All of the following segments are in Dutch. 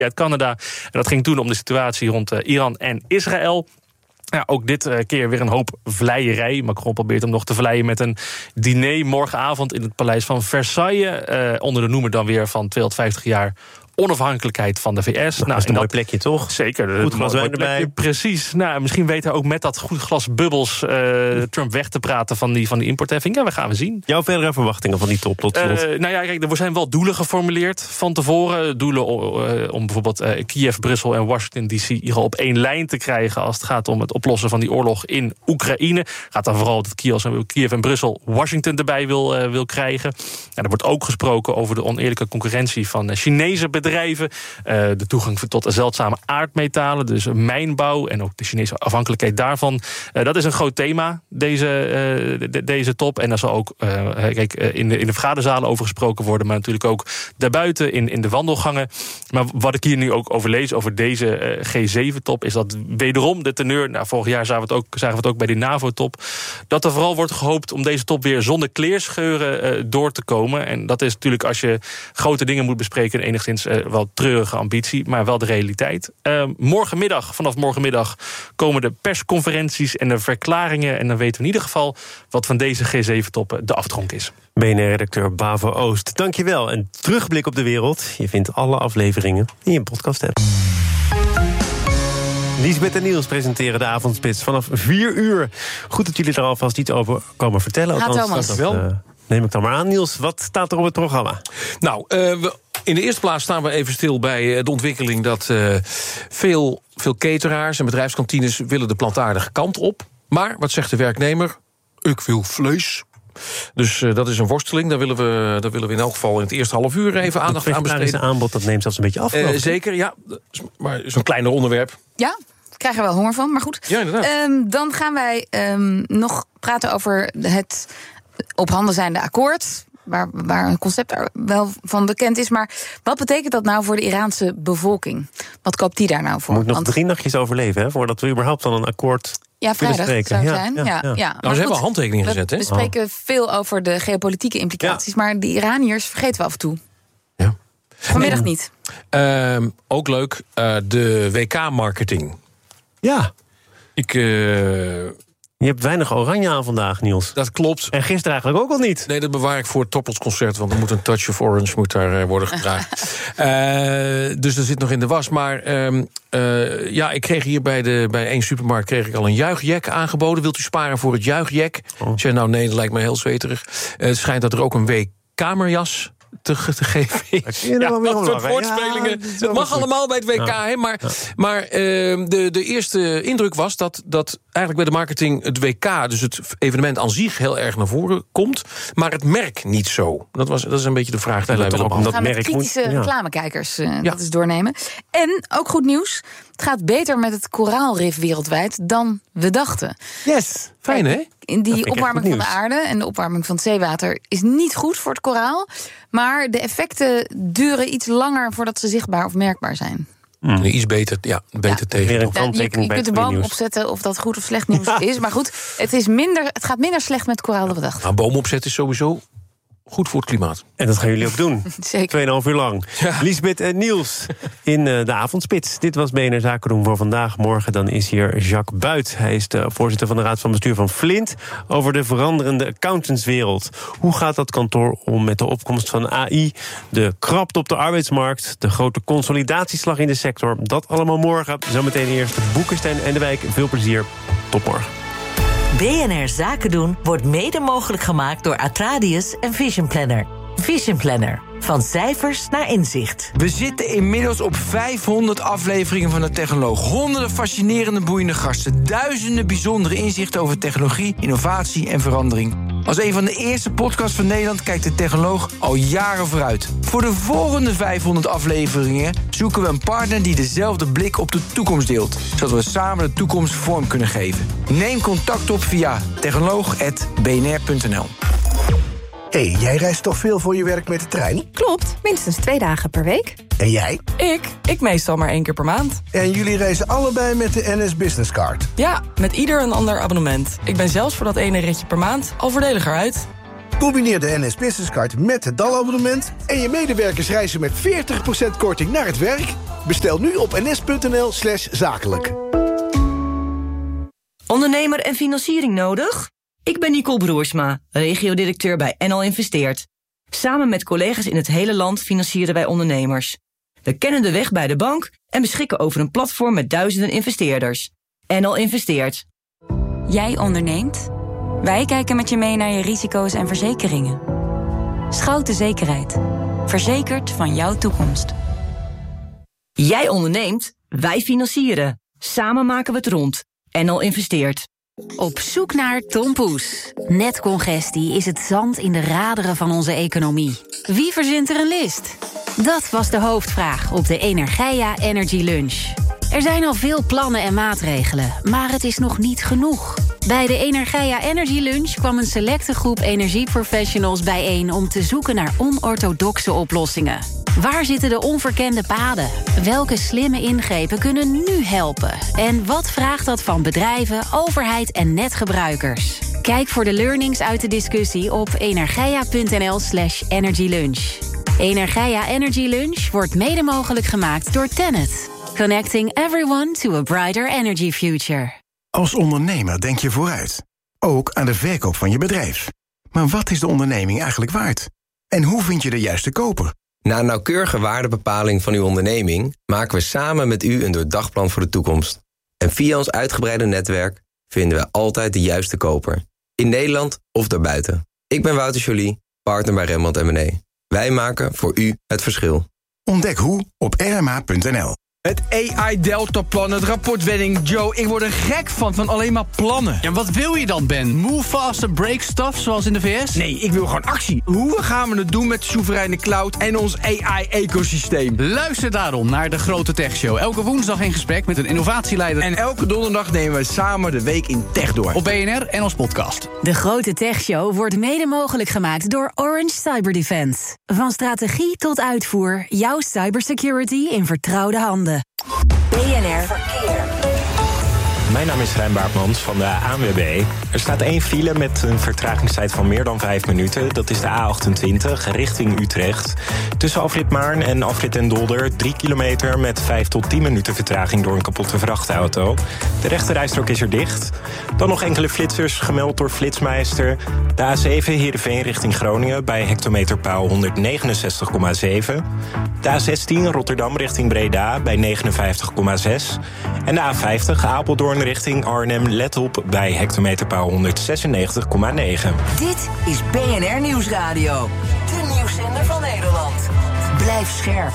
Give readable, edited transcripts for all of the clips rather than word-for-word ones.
uit Canada. En dat ging toen om de situatie rond Iran en Israël. Ja, ook dit keer weer een hoop vleierij. Macron probeert hem nog te vleien met een diner morgenavond in het paleis van Versailles. Onder de noemer dan weer van 250 jaar onafhankelijkheid van de VS. Dat is een mooi plekje, toch? Zeker. Goed glas wijn erbij. Precies. Nou, misschien weet hij ook met dat goed glas bubbels Trump weg te praten van die importheffing. Ja, we gaan we zien. Jouw verdere verwachtingen van die top tot slot? Kijk, er zijn wel doelen geformuleerd van tevoren. Doelen om bijvoorbeeld Kiev, Brussel en Washington D.C. hier op één lijn te krijgen als het gaat om het oplossen van die oorlog in Oekraïne. Gaat dan vooral dat Kiev en Brussel Washington erbij wil krijgen. En er wordt ook gesproken over de oneerlijke concurrentie van Chinese bedrijven. De toegang tot zeldzame aardmetalen, dus mijnbouw en ook de Chinese afhankelijkheid daarvan. Dat is een groot thema, deze top. En daar zal ook in de vergaderzalen over gesproken worden, maar natuurlijk ook daarbuiten in de wandelgangen. Maar wat ik hier nu ook over lees, over deze G7-top, is dat wederom de teneur, vorig jaar zagen we het ook bij de NAVO-top, dat er vooral wordt gehoopt om deze top weer zonder kleerscheuren door te komen. En dat is natuurlijk, als je grote dingen moet bespreken, enigszins wel treurige ambitie, maar wel de realiteit. Vanaf morgenmiddag komen de persconferenties en de verklaringen, en dan weten we in ieder geval wat van deze G7-top de afdronk is. BNR-redacteur Bavo Oost, dankjewel. En terugblik op de wereld. Je vindt alle afleveringen in je podcast-app. Liesbeth en Niels presenteren de Avondspits vanaf 4 uur. Goed dat jullie er alvast iets over komen vertellen. Thomas. Neem ik dan maar aan. Niels, wat staat er op het programma? Nou, in de eerste plaats staan we even stil bij de ontwikkeling dat veel cateraars en bedrijfskantines willen de plantaardige kant op. Maar, wat zegt de werknemer? Ik wil vlees. Dus dat is een worsteling. Daar willen we in elk geval in het eerste half uur even aandacht aan besteden. Het aanbod, dat neemt zelfs een beetje af. Zeker, ja. Maar zo'n kleiner onderwerp. Ja, ik krijg er wel honger van, maar goed. Ja, inderdaad. Dan gaan wij nog praten over het op handen zijnde akkoord, waar een concept er wel van bekend is. Maar wat betekent dat nou voor de Iraanse bevolking? Wat koopt die daar nou voor? Moet nog 3 nachtjes overleven, hè, voordat we überhaupt dan een akkoord vrijdag zou zijn. Ja. Nou, ze hebben al handtekeningen gezet, hè? We spreken veel over de geopolitieke implicaties, maar de Iraniërs vergeten we af en toe. Ja. Vanmiddag niet. Ook leuk, de WK-marketing. Ja. Je hebt weinig oranje aan vandaag, Niels. Dat klopt. En gisteren eigenlijk ook al niet. Nee, dat bewaar ik voor het Topless-concert, want er moet een touch of orange daar worden gedraaid. Dus dat zit nog in de was. Maar ik kreeg hier bij één supermarkt kreeg ik al een juichjack aangeboden. Wilt u sparen voor het juichjack? Ik zei, nou nee, dat lijkt me heel zweterig. Het schijnt dat er ook een week-kamerjas te geven. Dat soort woordspelingen. Het mag allemaal bij het WK, hè, maar de eerste indruk was dat eigenlijk bij de marketing het WK, dus het evenement aan zich, heel erg naar voren komt, maar het merk niet zo. Dat is een beetje de vraag die wij willen behandelen. We gaan met kritische reclamekijkers dat eens doornemen. En ook goed nieuws, het gaat beter met het koraalrif wereldwijd dan we dachten. Yes, fijn hè? Die opwarming van de aarde en de opwarming van het zeewater is niet goed voor het koraal, maar de effecten duren iets langer voordat ze zichtbaar of merkbaar zijn. Iets beter tegen. Je kunt de boom opzetten of dat goed of slecht nieuws is. Maar goed, het gaat minder slecht met koraal dan we dachten. Nou, boom opzetten is sowieso goed voor het klimaat. En dat gaan jullie ook doen. Zeker. 2,5 uur lang. Ja. Liesbeth en Niels in de Avondspits. Dit was BNR Zaken doen voor vandaag. Morgen dan is hier Jacques Buit. Hij is de voorzitter van de Raad van Bestuur van Flint. Over de veranderende accountantswereld. Hoe gaat dat kantoor om met de opkomst van AI? De krapte op de arbeidsmarkt. De grote consolidatieslag in de sector. Dat allemaal morgen. Zometeen eerst Boekenstein en de Wijk. Veel plezier. Tot morgen. BNR Zaken doen wordt mede mogelijk gemaakt door Atradius en Vision Planner. Vision Planner. Van cijfers naar inzicht. We zitten inmiddels op 500 afleveringen van de Technoloog. Honderden fascinerende, boeiende gasten. Duizenden bijzondere inzichten over technologie, innovatie en verandering. Als een van de eerste podcasts van Nederland kijkt de Technoloog al jaren vooruit. Voor de volgende 500 afleveringen zoeken we een partner die dezelfde blik op de toekomst deelt. Zodat we samen de toekomst vorm kunnen geven. Neem contact op via technoloog@bnr.nl. Hey, jij reist toch veel voor je werk met de trein? Klopt, minstens 2 dagen per week. En jij? Ik meestal maar 1 keer per maand. En jullie reizen allebei met de NS Business Card? Ja, met ieder een ander abonnement. Ik ben zelfs voor dat ene ritje per maand al voordeliger uit. Combineer de NS Business Card met het DAL-abonnement... en je medewerkers reizen met 40% korting naar het werk. Bestel nu op ns.nl/zakelijk. Ondernemer en financiering nodig? Ik ben Nicole Broersma, regiodirecteur bij NL Investeert. Samen met collega's in het hele land financieren wij ondernemers. We kennen de weg bij de bank en beschikken over een platform met duizenden investeerders. NL Investeert. Jij onderneemt? Wij kijken met je mee naar je risico's en verzekeringen. Schouten Zekerheid. Verzekerd van jouw toekomst. Jij onderneemt, wij financieren. Samen maken we het rond. NL Investeert. Op zoek naar Tom Poes. Netcongestie is het zand in de raderen van onze economie. Wie verzint er een list? Dat was de hoofdvraag op de Energeia Energy Lunch. Er zijn al veel plannen en maatregelen, maar het is nog niet genoeg. Bij de Energeia Energy Lunch kwam een selecte groep energieprofessionals bijeen om te zoeken naar onorthodoxe oplossingen. Waar zitten de onverkende paden? Welke slimme ingrepen kunnen nu helpen? En wat vraagt dat van bedrijven, overheid en netgebruikers? Kijk voor de learnings uit de discussie op energeia.nl/energylunch. Energeia Energy Lunch wordt mede mogelijk gemaakt door TenneT. Connecting everyone to a brighter energy future. Als ondernemer denk je vooruit. Ook aan de verkoop van je bedrijf. Maar wat is de onderneming eigenlijk waard? En hoe vind je de juiste koper? Na een nauwkeurige waardebepaling van uw onderneming maken we samen met u een doordacht voor de toekomst. En via ons uitgebreide netwerk vinden we altijd de juiste koper. In Nederland of daarbuiten. Ik ben Wouter Joly, partner bij Rembrandt & Mené. Wij maken voor u het verschil. Ontdek hoe op rma.nl. Het AI-deltaplan, het rapportwetting. Joe, ik word er gek van alleen maar plannen. Ja, wat wil je dan, Ben? Move fast and break stuff, zoals in de VS? Nee, ik wil gewoon actie. Hoe gaan we het doen met soevereine cloud en ons AI-ecosysteem? Luister daarom naar De Grote Tech Show. Elke woensdag in gesprek met een innovatieleider. En elke donderdag nemen we samen de week in tech door. Op BNR en als podcast. De Grote Tech Show wordt mede mogelijk gemaakt door Orange Cyber Defense. Van strategie tot uitvoer, jouw cybersecurity in vertrouwde handen. BNR Verkeer. Mijn naam is Rijn Baartmans van de ANWB. Er staat 1 file met een vertragingstijd van meer dan 5 minuten. Dat is de A28 richting Utrecht. Tussen afrit Maarn en afrit Den Dolder 3 kilometer met 5 tot 10 minuten vertraging door een kapotte vrachtauto. De rechterrijstrook is er dicht. Dan nog enkele flitsers gemeld door Flitsmeister. De A7 Heerenveen richting Groningen bij hectometerpaal 169,7. De A16 Rotterdam richting Breda bij 59,6. En de A50 Apeldoorn richting Arnhem, let op bij hectometerpaal 196,9. Dit is BNR Nieuwsradio. De nieuwszender van Nederland. Blijf scherp.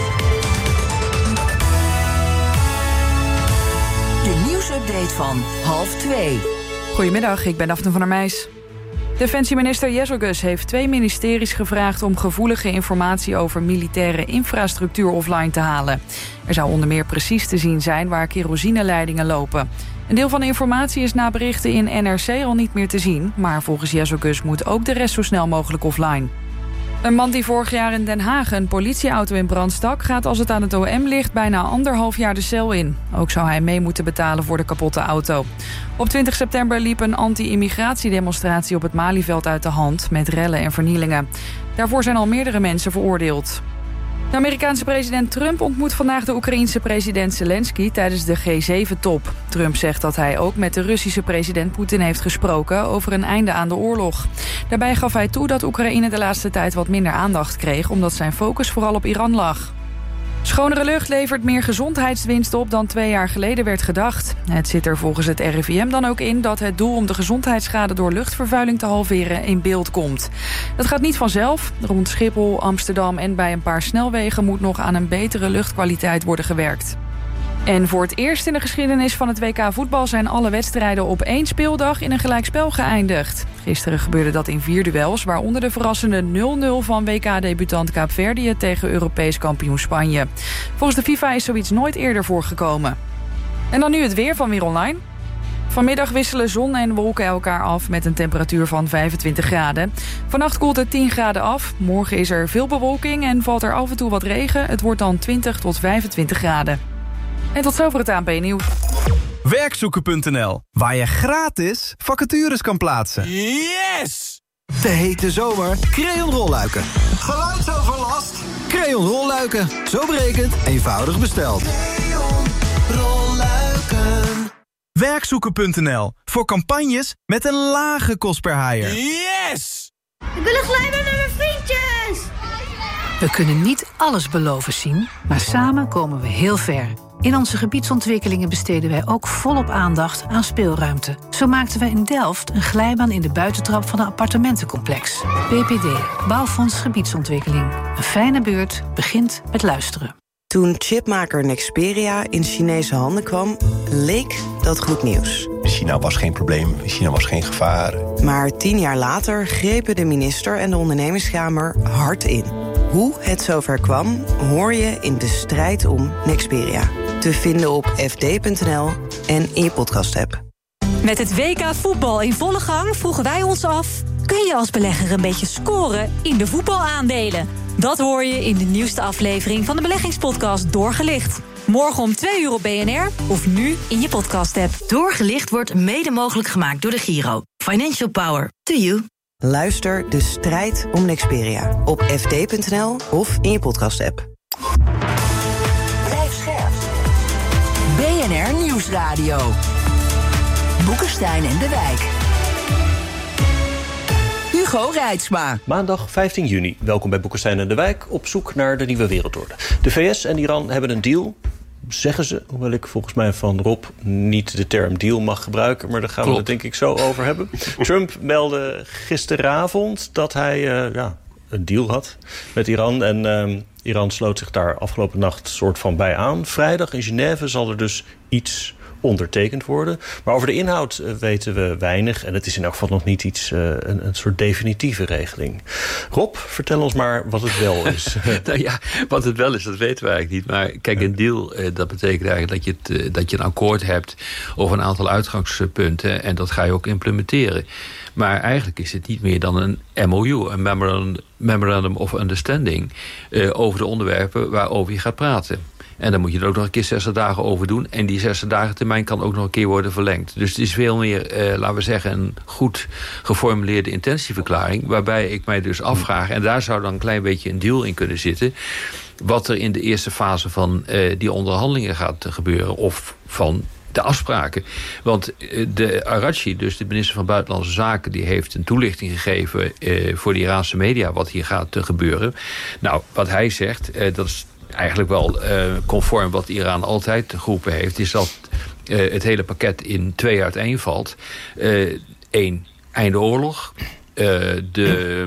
De nieuwsupdate van 1:30. Goedemiddag, ik ben Daphne van der Meijs. Defensieminister Jezelgus heeft 2 ministeries gevraagd om gevoelige informatie over militaire infrastructuur offline te halen. Er zou onder meer precies te zien zijn waar kerosineleidingen lopen. Een deel van de informatie is na berichten in NRC al niet meer te zien, maar volgens Jezelgus moet ook de rest zo snel mogelijk offline. Een man die vorig jaar in Den Haag een politieauto in brand stak, gaat als het aan het OM ligt bijna 1,5 jaar de cel in. Ook zou hij mee moeten betalen voor de kapotte auto. Op 20 september liep een anti-immigratiedemonstratie op het Malieveld uit de hand met rellen en vernielingen. Daarvoor zijn al meerdere mensen veroordeeld. De Amerikaanse president Trump ontmoet vandaag de Oekraïense president Zelensky tijdens de G7-top. Trump zegt dat hij ook met de Russische president Poetin heeft gesproken over een einde aan de oorlog. Daarbij gaf hij toe dat Oekraïne de laatste tijd wat minder aandacht kreeg, omdat zijn focus vooral op Iran lag. Schonere lucht levert meer gezondheidswinst op dan 2 jaar geleden werd gedacht. Het zit er volgens het RIVM dan ook in dat het doel om de gezondheidsschade door luchtvervuiling te halveren in beeld komt. Dat gaat niet vanzelf. Rond Schiphol, Amsterdam en bij een paar snelwegen moet nog aan een betere luchtkwaliteit worden gewerkt. En voor het eerst in de geschiedenis van het WK voetbal zijn alle wedstrijden op 1 speeldag in een gelijkspel geëindigd. Gisteren gebeurde dat in 4 duels, waaronder de verrassende 0-0 van WK-debutant Kaapverdië tegen Europees kampioen Spanje. Volgens de FIFA is zoiets nooit eerder voorgekomen. En dan nu het weer van Weer Online. Vanmiddag wisselen zon en wolken elkaar af met een temperatuur van 25 graden. Vannacht koelt het 10 graden af. Morgen is er veel bewolking en valt er af en toe wat regen. Het wordt dan 20 tot 25 graden. En tot zover het ANP-nieuws. Werkzoeken.nl, waar je gratis vacatures kan plaatsen. Yes! De hete zomer, Creon rolluiken. Geluidsoverlast? Creon rolluiken. Zo berekend, eenvoudig besteld. Creon rolluiken. Werkzoeken.nl. Voor campagnes met een lage kost per haaier. Yes! Ik wil een glijbaan met mijn vriendjes! We kunnen niet alles beloven, Sien, maar samen komen we heel ver. In onze gebiedsontwikkelingen besteden wij ook volop aandacht aan speelruimte. Zo maakten we in Delft een glijbaan in de buitentrap van een appartementencomplex. BPD, Bouwfonds Gebiedsontwikkeling. Een fijne buurt begint met luisteren. Toen chipmaker Nexperia in Chinese handen kwam, leek dat goed nieuws. China was geen probleem, China was geen gevaar. Maar 10 jaar later grepen de minister en de ondernemingskamer hard in. Hoe het zover kwam, hoor je in de strijd om Nexperia. Te vinden op fd.nl en in je podcast-app. Met het WK voetbal in volle gang vroegen wij ons af: kun je als belegger een beetje scoren in de voetbalaandelen? Dat hoor je in de nieuwste aflevering van de beleggingspodcast Doorgelicht. Morgen om 2 uur op BNR of nu in je podcast-app. Doorgelicht wordt mede mogelijk gemaakt door de Giro. Financial Power to you. Luister de strijd om Nexperia op fd.nl of in je podcast-app. Blijf scherp. BNR Nieuwsradio. Boekenstein en de Wijk. Hugo Reitsma. Maandag 15 juni. Welkom bij Boekenstein en de Wijk. Op zoek naar de nieuwe wereldorde. De VS en Iran hebben een deal. Zeggen ze, hoewel ik volgens mij van Rob niet de term deal mag gebruiken, maar daar gaan we het denk ik zo over hebben. Trump meldde gisteravond dat hij een deal had met Iran. En Iran sloot zich daar afgelopen nacht soort van bij aan. Vrijdag in Genève zal er dus iets ondertekend worden. Maar over de inhoud weten we weinig. En het is in elk geval nog niet iets, een soort definitieve regeling. Rob, vertel ons maar wat het wel is. Nou ja, wat het wel is, dat weten we eigenlijk niet. Maar kijk, een deal, dat betekent eigenlijk dat je een akkoord hebt over een aantal uitgangspunten. En dat ga je ook implementeren. Maar eigenlijk is het niet meer dan een MOU, een Memorandum of Understanding, over de onderwerpen waarover je gaat praten. En dan moet je er ook nog een keer 60 dagen over doen. En die 60 dagen termijn kan ook nog een keer worden verlengd. Dus het is veel meer, laten we zeggen, een goed geformuleerde intentieverklaring, waarbij ik mij dus afvraag, en daar zou dan een klein beetje een deal in kunnen zitten, wat er in de eerste fase van die onderhandelingen gaat gebeuren, of van de afspraken. Want de Araghchi, dus de minister van Buitenlandse Zaken, die heeft een toelichting gegeven voor de Iraanse media wat hier gaat gebeuren. Nou, wat hij zegt, dat is eigenlijk wel conform wat Iran altijd geroepen heeft, is dat het hele pakket in 2 uiteenvalt. 1, einde oorlog. De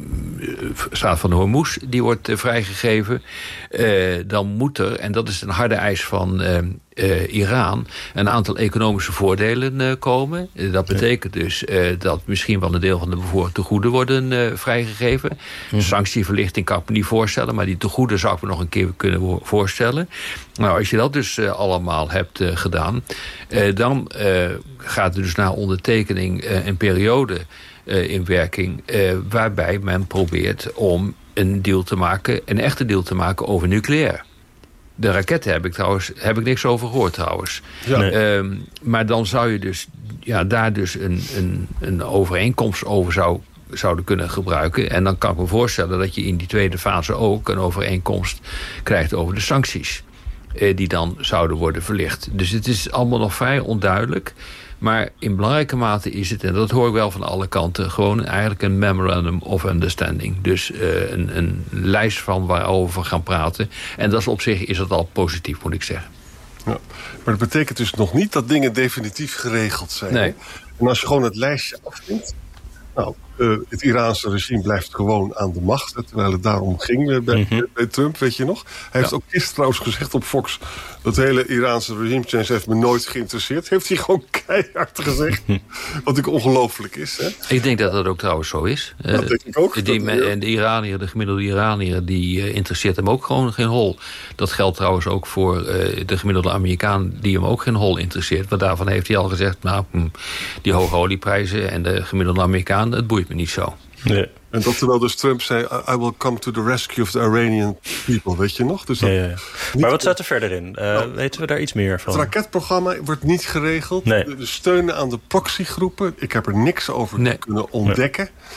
straat van Hormuz, die wordt vrijgegeven. Dan moet er, en dat is een harde eis van Iran, een aantal economische voordelen komen. Dat betekent dus dat misschien wel een deel van de bevoorrechte tegoeden worden vrijgegeven. Sanctieverlichting kan ik me niet voorstellen, maar die tegoeden zou ik me nog een keer kunnen voorstellen. Nou, als je dat dus allemaal hebt gedaan, dan gaat er dus na ondertekening een periode in werking, waarbij men probeert om een deal te maken, een echte deal te maken over nucleair. De raketten heb ik niks over gehoord trouwens. Ja. Maar dan zou je dus daar dus een overeenkomst over zouden kunnen gebruiken. En dan kan ik me voorstellen dat je in die tweede fase ook een overeenkomst krijgt over de sancties, die dan zouden worden verlicht. Dus het is allemaal nog vrij onduidelijk. Maar in belangrijke mate is het, en dat hoor ik wel van alle kanten, gewoon eigenlijk een Memorandum of Understanding. Dus een lijst van waarover we gaan praten. En dat is op zich is dat al positief, moet ik zeggen. Ja, maar dat betekent dus nog niet dat dingen definitief geregeld zijn. Nee. En als je gewoon het lijstje afvindt, nou, het Iraanse regime blijft gewoon aan de macht, terwijl het daarom ging bij Trump, weet je nog. Hij heeft ook gisteren trouwens gezegd op Fox, dat hele Iraanse regime change heeft me nooit geïnteresseerd. Heeft hij gewoon keihard gezegd. Wat ook ongelooflijk is. Hè? Ik denk dat dat ook trouwens zo is. Dat denk ik ook. En de Iranier, de gemiddelde Iranier, die interesseert hem ook gewoon geen hol. Dat geldt trouwens ook voor de gemiddelde Amerikaan, die hem ook geen hol interesseert. Want daarvan heeft hij al gezegd, nou, die hoge olieprijzen en de gemiddelde Amerikaan, het boeit me niet zo. Nee. En dat terwijl dus Trump zei, I will come to the rescue of the Iranian people, weet je nog? Dus dat Maar wat staat er verder in? Weten we daar iets meer van? Het raketprogramma wordt niet geregeld. Nee. De steunen aan de proxygroepen, ik heb er niks over kunnen ontdekken.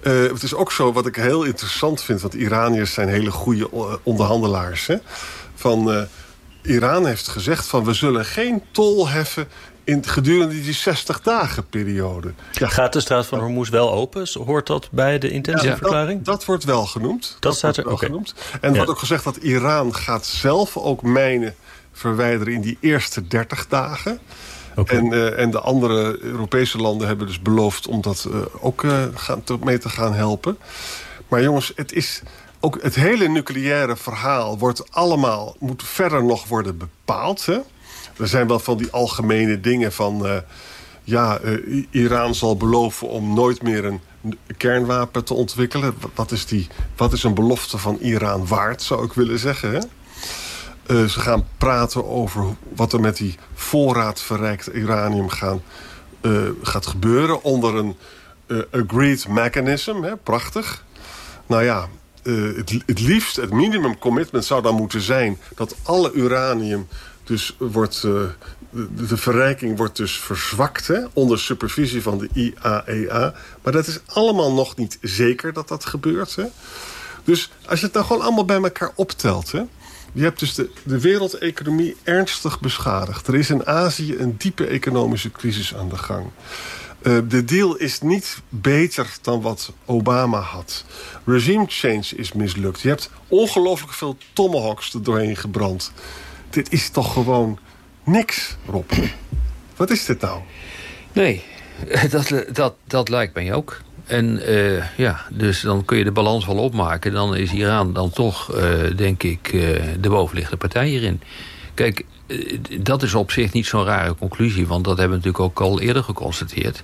Het is ook zo, wat ik heel interessant vind... want Iraniërs zijn hele goede onderhandelaars. Hè? Iran heeft gezegd van we zullen geen tol heffen... gedurende die 60 dagen periode. Ja. Gaat de straat van Hormuz wel open? Hoort dat bij de intentieverklaring? Dat wordt wel genoemd. Dat staat er ook. Genoemd. En wordt ook gezegd dat Iran gaat zelf ook mijnen verwijderen... in die eerste 30 dagen... En de andere Europese landen hebben dus beloofd... om dat ook mee te gaan helpen. Maar jongens, het is ook het hele nucleaire verhaal... moet verder nog worden bepaald. Hè? Er zijn wel van die algemene dingen van... Iran zal beloven om nooit meer een kernwapen te ontwikkelen. Wat is een belofte van Iran waard, zou ik willen zeggen, hè? Ze gaan praten over wat er met die voorraad verrijkt uranium gaat gebeuren... onder een agreed mechanism. Hè? Prachtig. Nou ja, het liefst, het minimum commitment zou dan moeten zijn... dat alle uranium dus wordt... de verrijking wordt dus verzwakt, hè, onder supervisie van de IAEA. Maar dat is allemaal nog niet zeker dat dat gebeurt. Hè? Dus als je het nou gewoon allemaal bij elkaar optelt... Hè, je hebt dus de wereldeconomie ernstig beschadigd. Er is in Azië een diepe economische crisis aan de gang. De deal is niet beter dan wat Obama had. Regime change is mislukt. Je hebt ongelooflijk veel tomahawks er doorheen gebrand. Dit is toch gewoon niks, Rob. Wat is dit nou? Nee, dat lijkt mij ook. En dus dan kun je de balans wel opmaken. Dan is Iran dan toch, denk ik, de bovenliggende partij hierin. Kijk, dat is op zich niet zo'n rare conclusie... want dat hebben we natuurlijk ook al eerder geconstateerd.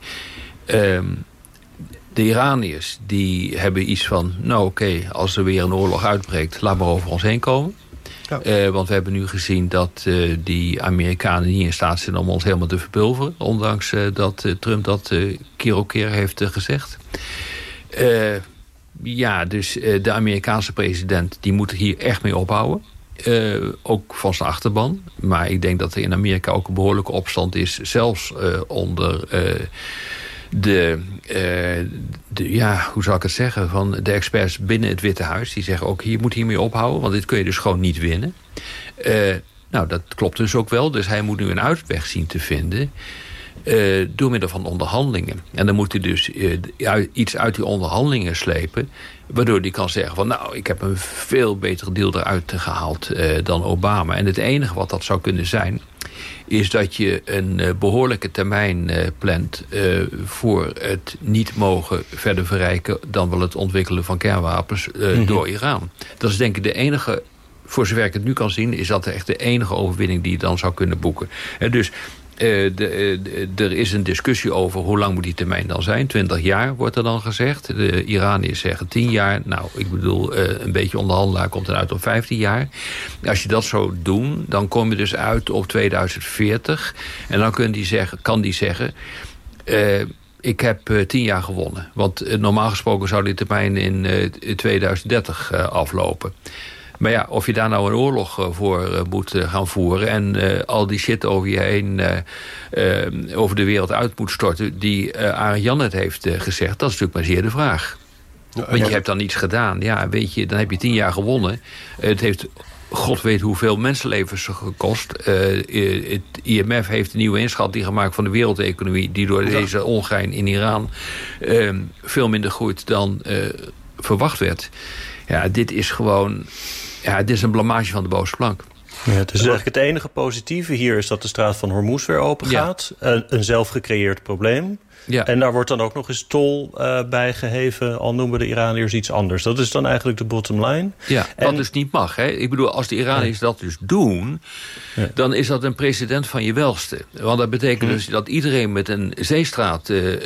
De Iraniërs die hebben iets van... als er weer een oorlog uitbreekt, laat maar over ons heen komen. Ja. Want we hebben nu gezien dat die Amerikanen niet in staat zijn... om ons helemaal te verpulveren. Ondanks dat Trump dat keer op keer heeft gezegd. Dus de Amerikaanse president die moet hier echt mee ophouden. Ook van zijn achterban. Maar ik denk dat er in Amerika ook een behoorlijke opstand is. Zelfs onder... hoe zou ik het zeggen, van de experts binnen het Witte Huis. Die zeggen ook, je moet hiermee ophouden, want dit kun je dus gewoon niet winnen. Dat klopt dus ook wel. Dus hij moet nu een uitweg zien te vinden door middel van onderhandelingen. En dan moet hij dus iets uit die onderhandelingen slepen, waardoor hij kan zeggen van, ik heb een veel betere deal eruit gehaald dan Obama. En het enige wat dat zou kunnen zijn, is dat je een behoorlijke termijn plant voor het niet mogen verder verrijken dan wel het ontwikkelen van kernwapens door Iran. Dat is denk ik de enige, voor zover ik het nu kan zien, is dat echt de enige overwinning die je dan zou kunnen boeken. Dus er is een discussie over hoe lang moet die termijn dan zijn. 20 jaar wordt er dan gezegd. De Iraniërs zeggen 10 jaar. Ik bedoel, een beetje onderhandelaar komt eruit op 15 jaar. Als je dat zou doen, dan kom je dus uit op 2040. En dan kan die zeggen... ik heb 10 jaar gewonnen. Want normaal gesproken zou die termijn in 2030 aflopen. Maar of je daar nou een oorlog voor moet gaan voeren... en al die shit over je heen over de wereld uit moet storten... die Arend Jan het heeft gezegd, dat is natuurlijk maar zeer de vraag. Want je hebt dan iets gedaan. Ja, weet je, dan heb je 10 jaar gewonnen. Het heeft... God weet hoeveel mensenlevens gekost. Het IMF heeft een nieuwe inschatting gemaakt van de wereldeconomie... die door deze ongein in Iran veel minder groeit dan verwacht werd. Ja, dit is gewoon... Ja, dit is een blamage van de boze plank. Ja, dus eigenlijk het enige positieve hier is dat de straat van Hormuz weer open gaat. Ja. Een zelfgecreëerd probleem. Ja. En daar wordt dan ook nog eens tol bij geheven, al noemen de Iraniërs iets anders. Dat is dan eigenlijk de bottom line. Ja, wat dus niet mag. Hè? Ik bedoel, als de Iraniërs dat dus doen... dan is dat een precedent van je welste. Want dat betekent dus dat iedereen met een zeestraat...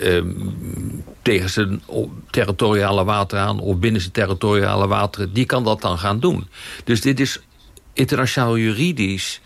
tegen zijn territoriale wateren aan... of binnen zijn territoriale wateren... die kan dat dan gaan doen. Dus dit is internationaal juridisch...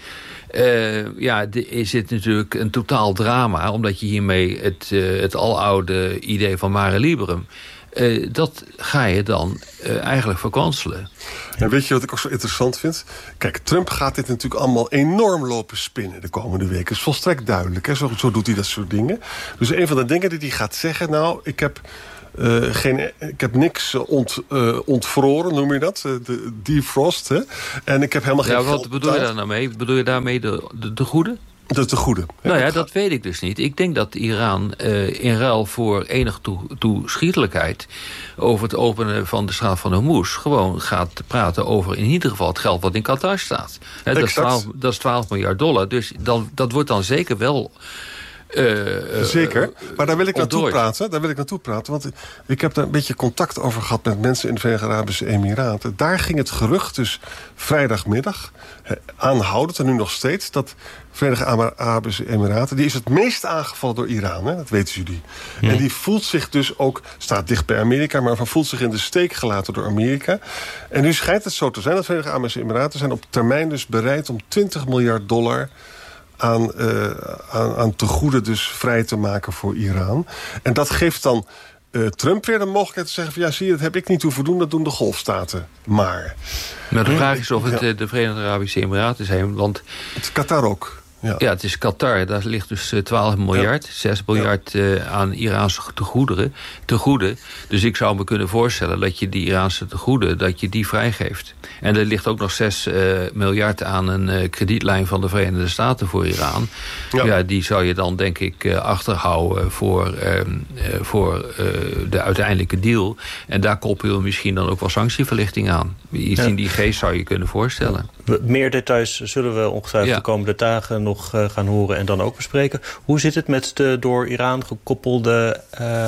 is dit natuurlijk een totaal drama... omdat je hiermee het aloude idee van mare liberum... dat ga je dan eigenlijk verkwanselen. En weet je wat ik ook zo interessant vind? Kijk, Trump gaat dit natuurlijk allemaal enorm lopen spinnen de komende weken. Dat is volstrekt duidelijk. Hè? Zo doet hij dat soort dingen. Dus een van de dingen die hij gaat zeggen... ik heb Ik heb niks ontvroren, noem je dat? De defrost. Hè? En ik heb helemaal geen geld. Wat bedoel je daar nou mee? Bedoel je daarmee de goede? Dat is de goede. Nou ja, dat weet ik dus niet. Ik denk dat Iran in ruil voor enige toeschietelijkheid over het openen van de straat van Hormuz gewoon gaat praten over in ieder geval het geld wat in Qatar staat. Dat is $12 miljard. Dus dat wordt dan zeker wel... Zeker, maar daar wil ik naartoe praten. Want ik heb daar een beetje contact over gehad met mensen in de Verenigde Arabische Emiraten. Daar ging het gerucht dus vrijdagmiddag aanhoudend en nu nog steeds dat Verenigde Arabische Emiraten, die is het meest aangevallen door Iran, hè? Dat weten jullie. Ja. En die voelt zich dus ook, staat dicht bij Amerika, maar voelt zich in de steek gelaten door Amerika. En nu schijnt het zo te zijn dat Verenigde Arabische Emiraten zijn op termijn dus bereid om $20 miljard aan tegoeden dus vrij te maken voor Iran. En dat geeft dan Trump weer de mogelijkheid te zeggen van ja, zie je, dat heb ik niet hoeven doen, dat doen de golfstaten. Maar de vraag is of het de Verenigde Arabische Emiraten zijn, want het is Qatar ook. Ja, het is Qatar. Daar ligt dus 12 miljard, 6 miljard aan Iraanse tegoeden. Dus ik zou me kunnen voorstellen dat je die Iraanse tegoeden, dat je die vrijgeeft. En er ligt ook nog 6 miljard aan een kredietlijn van de Verenigde Staten voor Iran. Ja, die zou je dan denk ik achterhouden voor de uiteindelijke deal. En daar koppel je misschien dan ook wel sanctieverlichting aan. Iets in die geest zou je kunnen voorstellen. Meer details zullen we ongetwijfeld de komende dagen nog gaan horen en dan ook bespreken. Hoe zit het met de door Iran gekoppelde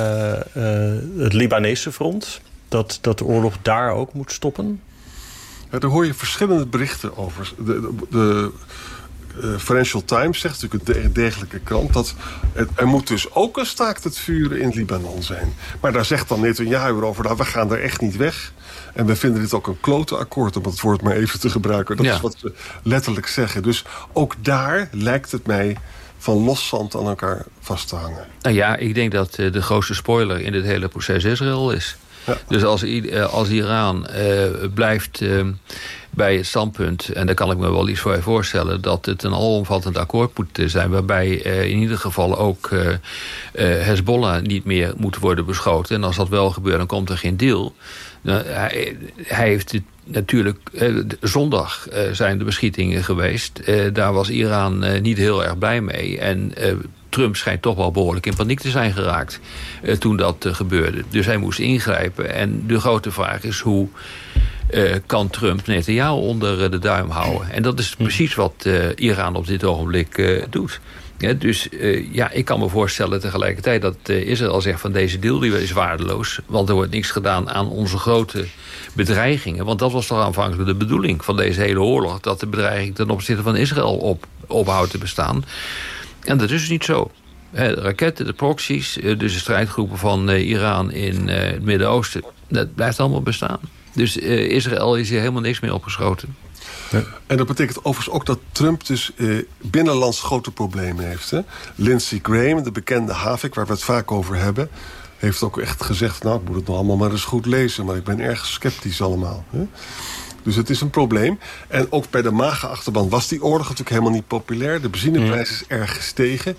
het Libanese front? Dat de oorlog daar ook moet stoppen? Ja, daar hoor je verschillende berichten over. De Financial Times zegt natuurlijk een degelijke krant dat er moet dus ook een staakt het vuren in Libanon zijn. Maar daar zegt dan Netanyahu over, nou, we gaan er echt niet weg. En we vinden dit ook een klote akkoord, om het woord maar even te gebruiken. Dat is wat ze letterlijk zeggen. Dus ook daar lijkt het mij van los zand aan elkaar vast te hangen. Nou ja, ik denk dat de grootste spoiler in dit hele proces Israël is. Ja. Dus als Iran blijft bij het standpunt, en daar kan ik me wel iets voor voorstellen, dat het een alomvattend akkoord moet zijn, waarbij in ieder geval ook Hezbollah niet meer moet worden beschoten. En als dat wel gebeurt, dan komt er geen deal. Hij heeft het natuurlijk, zondag zijn de beschietingen geweest. Daar was Iran niet heel erg blij mee. En Trump schijnt toch wel behoorlijk in paniek te zijn geraakt toen dat gebeurde. Dus hij moest ingrijpen. En de grote vraag is hoe kan Trump Netanyahu onder de duim houden. En dat is precies wat Iran op dit ogenblik doet. Ja, dus ik kan me voorstellen tegelijkertijd dat Israël zegt van deze deal die is waardeloos. Want er wordt niks gedaan aan onze grote bedreigingen. Want dat was toch aanvankelijk de bedoeling van deze hele oorlog. Dat de bedreiging ten opzichte van Israël ophoudt te bestaan. En dat is dus niet zo. De raketten, de proxies, dus de strijdgroepen van Iran in het Midden-Oosten. Dat blijft allemaal bestaan. Dus Israël is hier helemaal niks meer opgeschoten. Ja. En dat betekent overigens ook dat Trump dus binnenlands grote problemen heeft. Hè? Lindsey Graham, de bekende havik waar we het vaak over hebben, heeft ook echt gezegd, nou, ik moet het nog allemaal maar eens goed lezen, maar ik ben erg sceptisch allemaal. Hè? Dus het is een probleem. En ook bij de MAGA-achterban was die oorlog natuurlijk helemaal niet populair. De benzineprijs is erg gestegen.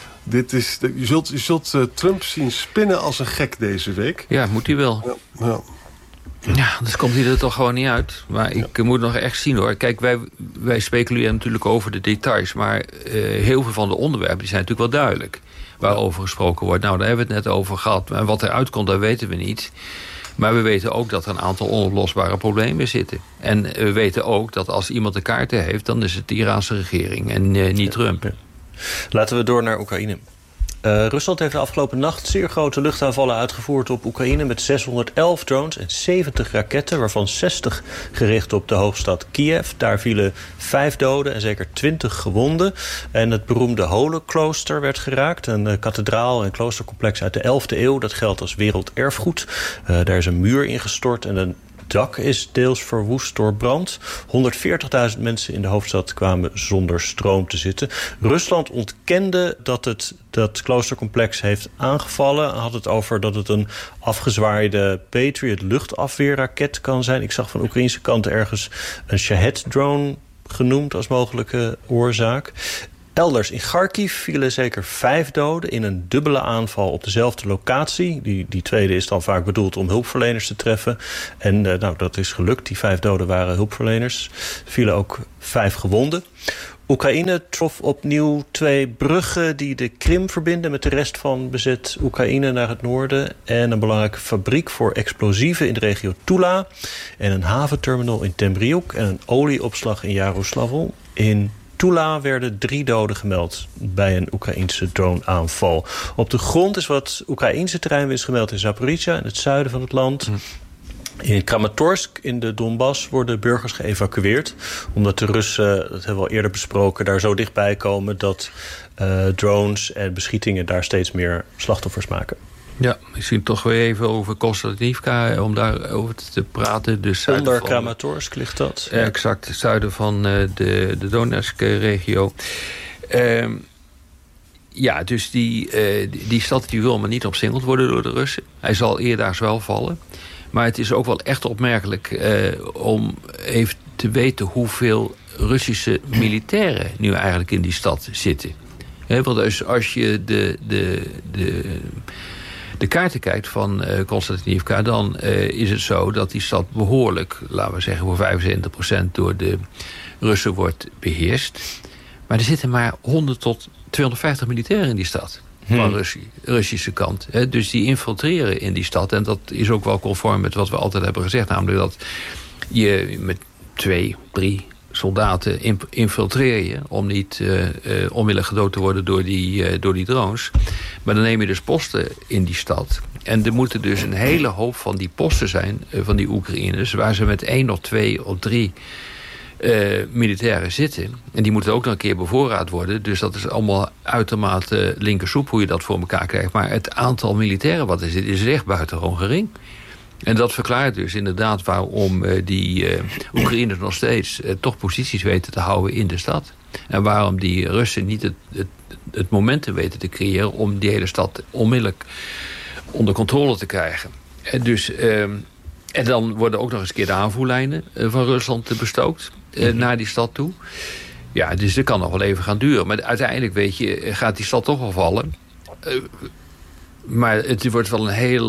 Je zult Trump zien spinnen als een gek deze week. Ja, moet hij wel. Ja, dus komt hij er toch gewoon niet uit. Maar ik moet nog echt zien hoor. Kijk, wij speculeren natuurlijk over de details. Maar heel veel van de onderwerpen die zijn natuurlijk wel duidelijk. Waarover gesproken wordt. Nou, daar hebben we het net over gehad. Maar wat eruit komt, dat weten we niet. Maar we weten ook dat er een aantal onoplosbare problemen zitten. En we weten ook dat als iemand de kaarten heeft, dan is het de Iraanse regering en niet Trump. Ja. Laten we door naar Oekraïne. Rusland heeft de afgelopen nacht zeer grote luchtaanvallen uitgevoerd op Oekraïne met 611 drones en 70 raketten, waarvan 60 gericht op de hoofdstad Kiev. Daar vielen 5 doden en zeker 20 gewonden. En het beroemde Holenklooster werd geraakt. Een kathedraal en kloostercomplex uit de 11e eeuw. Dat geldt als werelderfgoed. Daar is een muur ingestort en een dak is deels verwoest door brand. 140.000 mensen in de hoofdstad kwamen zonder stroom te zitten. Rusland ontkende dat het dat kloostercomplex heeft aangevallen. Had het over dat het een afgezwaaide Patriot luchtafweerraket kan zijn. Ik zag van de Oekraïnse kant ergens een Shahed-drone genoemd als mogelijke oorzaak. Elders in Kharkiv vielen zeker 5 doden in een dubbele aanval op dezelfde locatie. Die tweede is dan vaak bedoeld om hulpverleners te treffen. En dat is gelukt. Die 5 doden waren hulpverleners. Er vielen ook 5 gewonden. Oekraïne trof opnieuw 2 bruggen die de Krim verbinden met de rest van bezet Oekraïne naar het noorden. En een belangrijke fabriek voor explosieven in de regio Tula. En een haventerminal in Tembriuk en een olieopslag in Jaroslavl. In Tula werden 3 doden gemeld bij een Oekraïense droneaanval. Op de grond is wat Oekraïense terreinwinst gemeld in Zaporizhzhia, in het zuiden van het land. In Kramatorsk in de Donbass worden burgers geëvacueerd. Omdat de Russen, dat hebben we al eerder besproken, daar zo dichtbij komen dat drones en beschietingen daar steeds meer slachtoffers maken. Ja, misschien toch weer even over Konstantinivka, om daarover te praten. Dus onder Kramatorsk ligt dat. Exact, het zuiden van de Donetsk-regio. Dus die stad die wil maar niet omsingeld worden door de Russen. Hij zal eerdaags wel vallen. Maar het is ook wel echt opmerkelijk om even te weten hoeveel Russische militairen nu eigenlijk in die stad zitten. Want als je de kaarten kijkt van Konstantinivka, dan is het zo dat die stad behoorlijk, laten we zeggen voor 75% door de Russen wordt beheerst. Maar er zitten maar 100 tot 250 militairen in die stad. Van de Russische kant. Dus die infiltreren in die stad. En dat is ook wel conform met wat we altijd hebben gezegd. Namelijk dat je met 2, 3 soldaten infiltreer je. Om niet onmiddellijk gedood te worden door die drones. Maar dan neem je dus posten in die stad. En er moeten dus een hele hoop van die posten zijn. Van die Oekraïners. Waar ze met 1 of 2 of 3... militairen zitten. En die moeten ook nog een keer bevoorraad worden. Dus dat is allemaal uitermate linkersoep hoe je dat voor elkaar krijgt. Maar het aantal militairen wat er zit is echt buitengewoon gering. En dat verklaart dus inderdaad waarom die Oekraïners nog steeds toch posities weten te houden in de stad. En waarom die Russen niet het momentum weten te creëren om die hele stad onmiddellijk onder controle te krijgen. En dus... En dan worden ook nog eens een keer de aanvoerlijnen van Rusland bestookt naar die stad toe. Ja, dus dat kan nog wel even gaan duren. Maar uiteindelijk, weet je, gaat die stad toch wel vallen. Maar het wordt wel een heel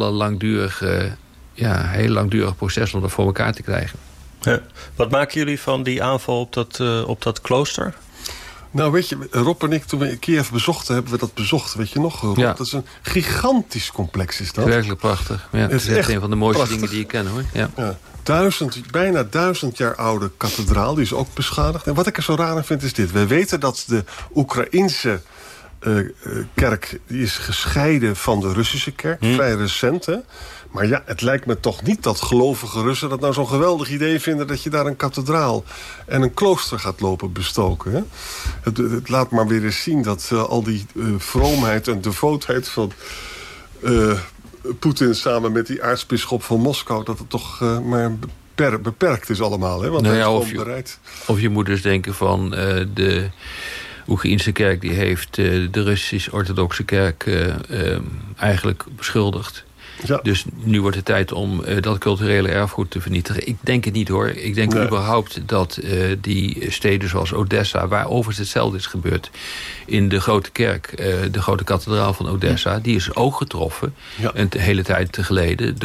langdurig proces om dat voor elkaar te krijgen. Ja. Wat maken jullie van die aanval op dat klooster? Nou, weet je, Rob en ik, toen we Kiev bezochten, hebben we dat bezocht. Weet je nog, Rob? Ja. Dat is een gigantisch complex, is dat. Werkelijk prachtig. Ja, het is echt een van de mooiste dingen die ik ken, hoor. Ja. Bijna 1000 jaar oude kathedraal, die is ook beschadigd. En wat ik er zo raar aan vind, is dit. We weten dat de Oekraïense kerk die is gescheiden van de Russische kerk. Vrij recent, hè? Maar ja, het lijkt me toch niet dat gelovige Russen dat nou zo'n geweldig idee vinden dat je daar een kathedraal en een klooster gaat lopen bestoken. Hè? Het laat maar weer eens zien dat al die vroomheid en devootheid van Poetin samen met die aartsbisschop van Moskou, dat het toch maar beperkt is allemaal. Hè? Want hij is gewoon bereid. Of je moet dus denken van de Oekraïense kerk die heeft de Russisch-orthodoxe kerk eigenlijk beschuldigd. Ja. Dus nu wordt het tijd om dat culturele erfgoed te vernietigen. Ik denk het niet, hoor. Ik denk überhaupt dat die steden zoals Odessa, waar overigens hetzelfde is gebeurd in de grote kerk, de grote kathedraal van Odessa, die is ook getroffen een hele tijd geleden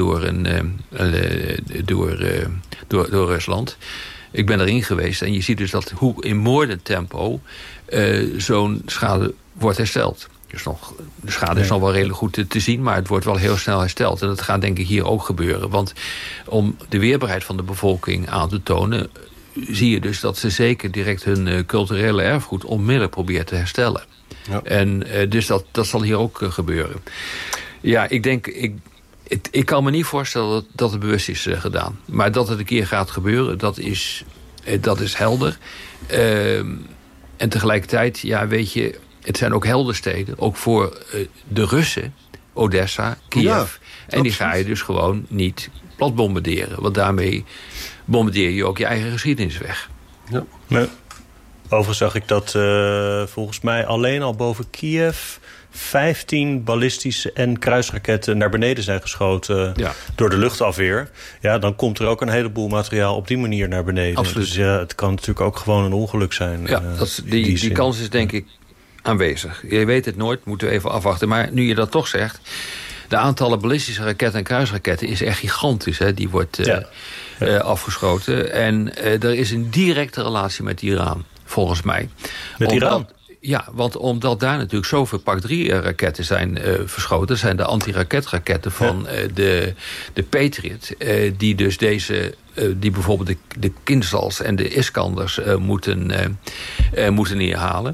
door Rusland. Ik ben erin geweest en je ziet dus dat hoe in moordend tempo zo'n schade wordt hersteld. Dus de schade is nog wel redelijk goed te zien, maar het wordt wel heel snel hersteld. En dat gaat denk ik hier ook gebeuren. Want om de weerbaarheid van de bevolking aan te tonen, zie je dus dat ze zeker direct hun culturele erfgoed onmiddellijk proberen te herstellen. Ja. En dus dat zal hier ook gebeuren. Ja, ik denk, ik kan me niet voorstellen dat het bewust is gedaan. Maar dat het een keer gaat gebeuren, dat is helder. En tegelijkertijd, ja, weet je, het zijn ook heldensteden, ook voor de Russen, Odessa, Kiev. Ja, en die ga je dus gewoon niet plat bombarderen. Want daarmee bombardeer je ook je eigen geschiedenis weg. Ja. Nee. Overigens zag ik dat volgens mij alleen al boven Kiev 15 ballistische en kruisraketten naar beneden zijn geschoten door de luchtafweer. Ja, dan komt er ook een heleboel materiaal op die manier naar beneden. Absoluut. Dus ja, het kan natuurlijk ook gewoon een ongeluk zijn. Ja, die kans is denk ik aanwezig. Je weet het nooit, moeten we even afwachten. Maar nu je dat toch zegt, de aantallen ballistische raketten en kruisraketten is echt gigantisch. Hè? Die wordt afgeschoten. En er is een directe relatie met Iran, volgens mij. Met Iran? Ja, want omdat daar natuurlijk zoveel PAC-3-raketten zijn verschoten, zijn de anti-raketraketten van de Patriot, die dus die bijvoorbeeld de Kinzhals en de Iskanders moeten neerhalen.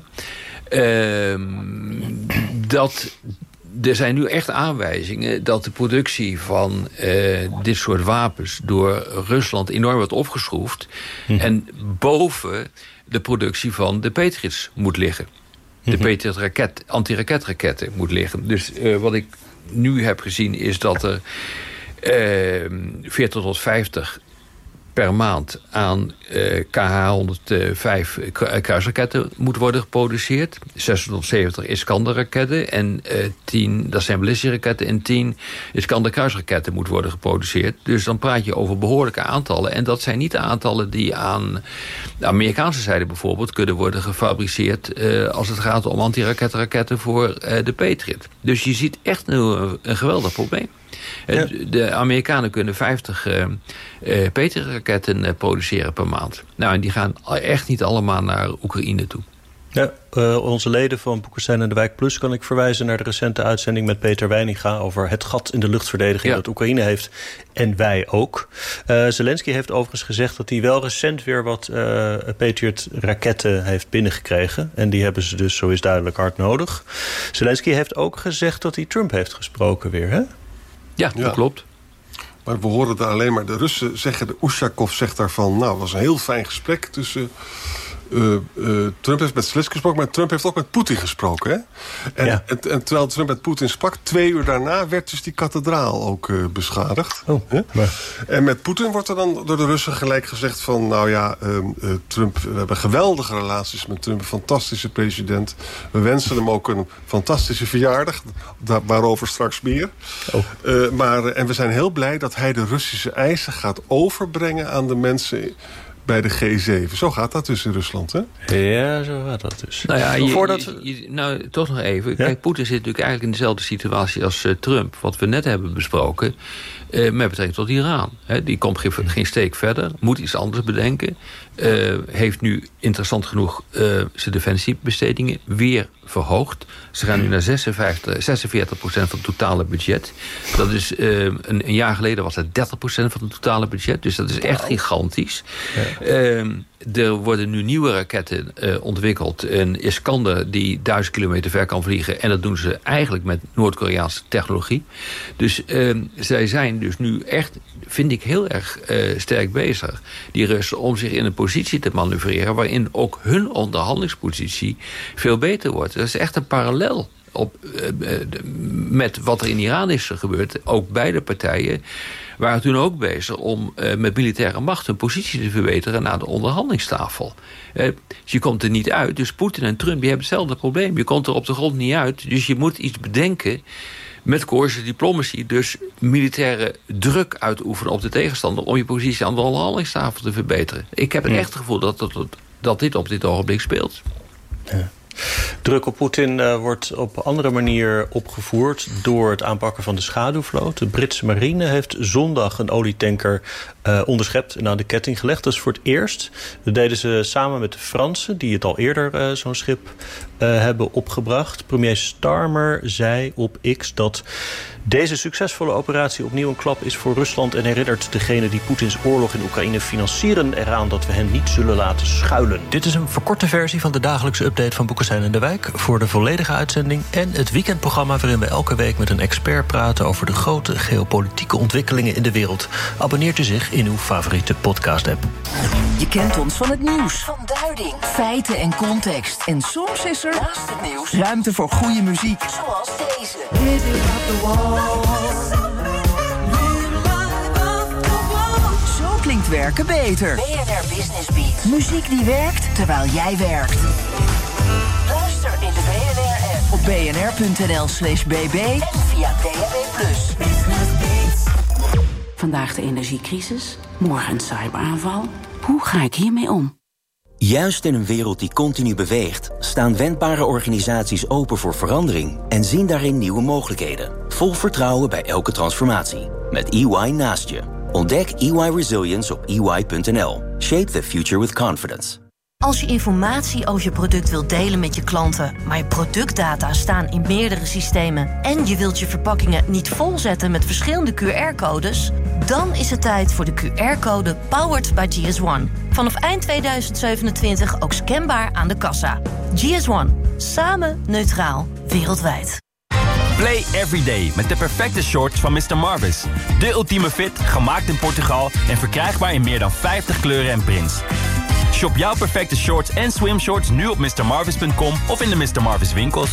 Er zijn nu echt aanwijzingen dat de productie van dit soort wapens door Rusland enorm wordt opgeschroefd en boven de productie van de Patriots moet liggen. De Patriot anti-raketraketten moet liggen. Dus wat ik nu heb gezien is dat er 40 tot 50 per maand aan KH-105 kruisraketten moet worden geproduceerd. 60 tot 70 Iskander-raketten en 10, dat zijn ballistische raketten, en 10 Iskander-kruisraketten moet worden geproduceerd. Dus dan praat je over behoorlijke aantallen. En dat zijn niet de aantallen die aan de Amerikaanse zijde bijvoorbeeld kunnen worden gefabriceerd als het gaat om anti-raketraketten voor de Patriot. Dus je ziet echt nu een geweldig probleem. Ja. De Amerikanen kunnen 50 Patriot-raketten produceren per maand. Nou, en die gaan echt niet allemaal naar Oekraïne toe. Ja, onze leden van Boekestein en de Wijk Plus kan ik verwijzen naar de recente uitzending met Peter Weininga over het gat in de luchtverdediging dat Oekraïne heeft en wij ook. Zelensky heeft overigens gezegd dat hij wel recent weer wat Patriot-raketten heeft binnengekregen. En die hebben ze dus, zo is duidelijk, hard nodig. Zelensky heeft ook gezegd dat hij Trump heeft gesproken weer, hè? Ja, dat klopt. Maar we horen daar alleen maar de Russen zeggen, de Ushakov zegt daarvan, nou, het was een heel fijn gesprek tussen Trump heeft met Zelensky gesproken, maar Trump heeft ook met Poetin gesproken. Hè? En terwijl Trump met Poetin sprak, 2 uur daarna werd dus die kathedraal ook beschadigd. En met Poetin wordt er dan door de Russen gelijk gezegd van, nou ja, Trump, we hebben geweldige relaties met Trump, een fantastische president. We wensen hem ook een fantastische verjaardag, waarover straks meer. En we zijn heel blij dat hij de Russische eisen gaat overbrengen aan de mensen bij de G7. Zo gaat dat dus in Rusland, hè? Ja, zo gaat dat dus. Nou ja, toch nog even. Ja? Kijk, Poetin zit natuurlijk eigenlijk in dezelfde situatie als Trump. Wat we net hebben besproken. Met betrekking tot Iran. Die komt geen steek verder. Moet iets anders bedenken. Heeft nu interessant genoeg zijn defensiebestedingen weer verhoogd. Ze gaan nu naar 46% van het totale budget. Dat is een jaar geleden was het 30% van het totale budget. Dus dat is echt gigantisch. Ja. Er worden nu nieuwe raketten ontwikkeld. Een Iskander die 1000 kilometer ver kan vliegen. En dat doen ze eigenlijk met Noord-Koreaanse technologie. Dus zij zijn dus nu echt, vind ik, heel erg sterk bezig. Die Russen om zich in een positie te manoeuvreren waarin ook hun onderhandelingspositie veel beter wordt. Dat is echt een parallel met wat er in Iran is gebeurd. Ook beide partijen waren toen ook bezig om met militaire macht hun positie te verbeteren naar de onderhandelingstafel. Dus je komt er niet uit. Dus Poetin en Trump, die hebben hetzelfde probleem. Je komt er op de grond niet uit. Dus je moet iets bedenken met coercive diplomacy, dus militaire druk uitoefenen op de tegenstander om je positie aan de onderhandelingstafel te verbeteren. Ik heb echt het gevoel dat dit op dit ogenblik speelt. Ja. Druk op Poetin wordt op andere manier opgevoerd door het aanpakken van de schaduwvloot. De Britse marine heeft zondag een olietanker onderschept en aan de ketting gelegd. Dat is voor het eerst. Dat deden ze samen met de Fransen, die het al eerder zo'n schip hebben opgebracht. Premier Starmer zei op X dat deze succesvolle operatie opnieuw een klap is voor Rusland en herinnert degene die Poetins oorlog in Oekraïne financieren eraan dat we hen niet zullen laten schuilen. Dit is een verkorte versie van de dagelijkse update van Boekestein en de Wijk. Voor de volledige uitzending en het weekendprogramma waarin we elke week met een expert praten over de grote geopolitieke ontwikkelingen in de wereld. Abonneert u zich in uw favoriete podcast-app. Je kent ons van het nieuws, van duiding, feiten en context. En soms is er naast het nieuws ruimte voor goede muziek. Zoals deze. Zo klinkt werken beter. BNR Business Beat. Muziek die werkt terwijl jij werkt. Luister in de BNR-app op bnr.nl/bb en via DAB+. Vandaag de energiecrisis, morgen een cyberaanval. Hoe ga ik hiermee om? Juist in een wereld die continu beweegt, staan wendbare organisaties open voor verandering en zien daarin nieuwe mogelijkheden. Vol vertrouwen bij elke transformatie. Met EY naast je. Ontdek EY Resilience op EY.nl. Shape the future with confidence. Als je informatie over je product wilt delen met je klanten, maar je productdata staan in meerdere systemen en je wilt je verpakkingen niet volzetten met verschillende QR-codes, dan is het tijd voor de QR-code Powered by GS1. Vanaf eind 2027 ook scanbaar aan de kassa. GS1. Samen neutraal. Wereldwijd. Play everyday met de perfecte shorts van Mr. Marvis. De ultieme fit, gemaakt in Portugal en verkrijgbaar in meer dan 50 kleuren en prints. Shop jouw perfecte shorts en swimshorts nu op mrmarvis.com of in de Mr. Marvis winkels.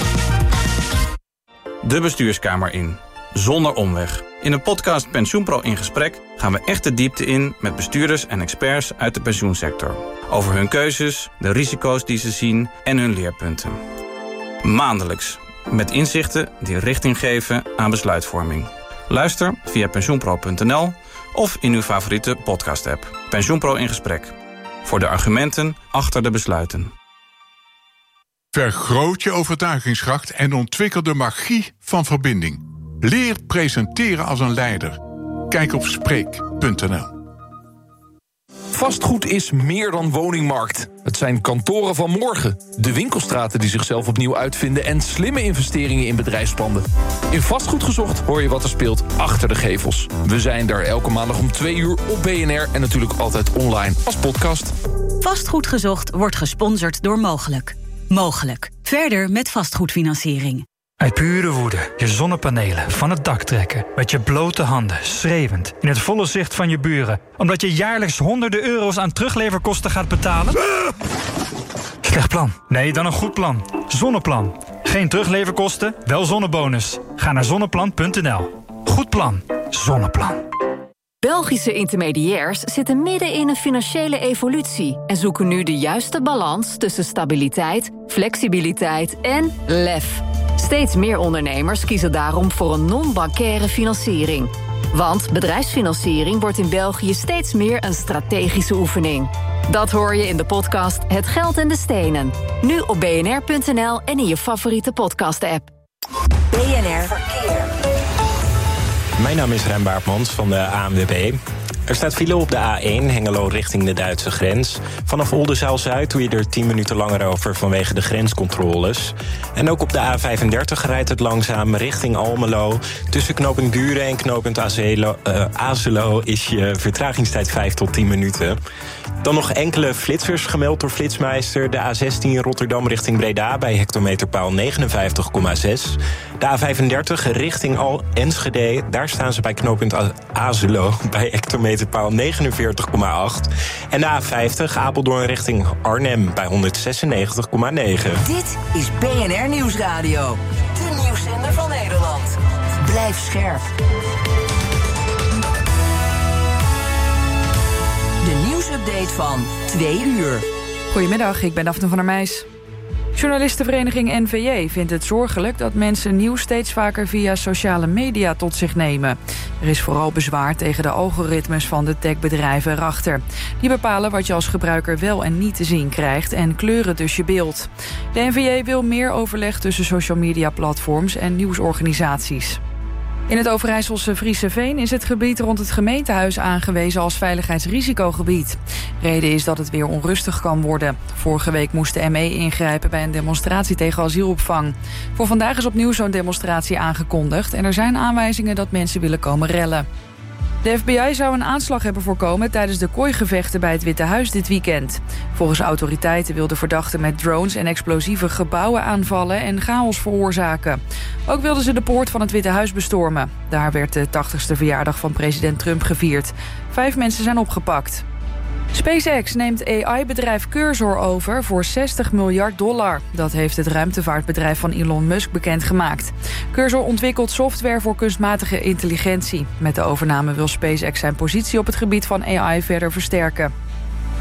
De bestuurskamer in. Zonder omweg. In de podcast PensioenPro in gesprek gaan we echt de diepte in met bestuurders en experts uit de pensioensector. Over hun keuzes, de risico's die ze zien en hun leerpunten. Maandelijks. Met inzichten die richting geven aan besluitvorming. Luister via pensioenpro.nl of in uw favoriete podcast-app. PensioenPro in gesprek. Voor de argumenten achter de besluiten. Vergroot je overtuigingskracht en ontwikkel de magie van verbinding. Leer presenteren als een leider. Kijk op Spreek.nl. Vastgoed is meer dan woningmarkt. Het zijn kantoren van morgen. De winkelstraten die zichzelf opnieuw uitvinden en slimme investeringen in bedrijfspanden. In Vastgoed Gezocht hoor je wat er speelt achter de gevels. We zijn er elke maandag om 2 uur op BNR en natuurlijk altijd online als podcast. Vastgoed Gezocht wordt gesponsord door Mogelijk. Mogelijk. Verder met vastgoedfinanciering. Uit pure woede je zonnepanelen van het dak trekken. Met je blote handen, schreeuwend, in het volle zicht van je buren. Omdat je jaarlijks honderden euro's aan terugleverkosten gaat betalen? Slecht plan. Nee, dan een goed plan. Zonneplan. Geen terugleverkosten, wel zonnebonus. Ga naar zonneplan.nl. Goed plan. Zonneplan. Belgische intermediairs zitten midden in een financiële evolutie en zoeken nu de juiste balans tussen stabiliteit, flexibiliteit en lef. Steeds meer ondernemers kiezen daarom voor een non-bancaire financiering. Want bedrijfsfinanciering wordt in België steeds meer een strategische oefening. Dat hoor je in de podcast Het Geld en de Stenen. Nu op bnr.nl en in je favoriete podcast-app. BNR Verkeer. Mijn naam is Rijn Baartmans van de ANWB. Er staat file op de A1 Hengelo richting de Duitse grens. Vanaf Oldenzaal-Zuid doe je er 10 minuten langer over vanwege de grenscontroles. En ook op de A35 rijdt het langzaam richting Almelo. Tussen knooppunt Buren en knooppunt Azelo is je vertragingstijd 5 tot 10 minuten. Dan nog enkele flitsers gemeld door Flitsmeister. De A16 Rotterdam richting Breda bij hectometerpaal 59,6. De A35 richting Enschede, daar staan ze bij knooppunt Azelo bij hectometerpaal 49,8. En de A50 Apeldoorn richting Arnhem bij 196,9. Dit is BNR Nieuwsradio. De nieuwszender van Nederland. Blijf scherp. De nieuwsupdate van 2 uur. Goedemiddag, ik ben Daphne van der Meijs. Journalistenvereniging NVJ vindt het zorgelijk dat mensen nieuws steeds vaker via sociale media tot zich nemen. Er is vooral bezwaar tegen de algoritmes van de techbedrijven erachter. Die bepalen wat je als gebruiker wel en niet te zien krijgt en kleuren dus je beeld. De NVJ wil meer overleg tussen social media platforms en nieuwsorganisaties. In het Overijsselse Frieseveen is het gebied rond het gemeentehuis aangewezen als veiligheidsrisicogebied. Reden is dat het weer onrustig kan worden. Vorige week moest de ME ingrijpen bij een demonstratie tegen asielopvang. Voor vandaag is opnieuw zo'n demonstratie aangekondigd en er zijn aanwijzingen dat mensen willen komen rellen. De FBI zou een aanslag hebben voorkomen tijdens de kooigevechten bij het Witte Huis dit weekend. Volgens autoriteiten wilden verdachten met drones en explosieve gebouwen aanvallen en chaos veroorzaken. Ook wilden ze de poort van het Witte Huis bestormen. Daar werd de 80ste verjaardag van president Trump gevierd. 5 mensen zijn opgepakt. SpaceX neemt AI-bedrijf Cursor over voor $60 miljard. Dat heeft het ruimtevaartbedrijf van Elon Musk bekendgemaakt. Cursor ontwikkelt software voor kunstmatige intelligentie. Met de overname wil SpaceX zijn positie op het gebied van AI verder versterken.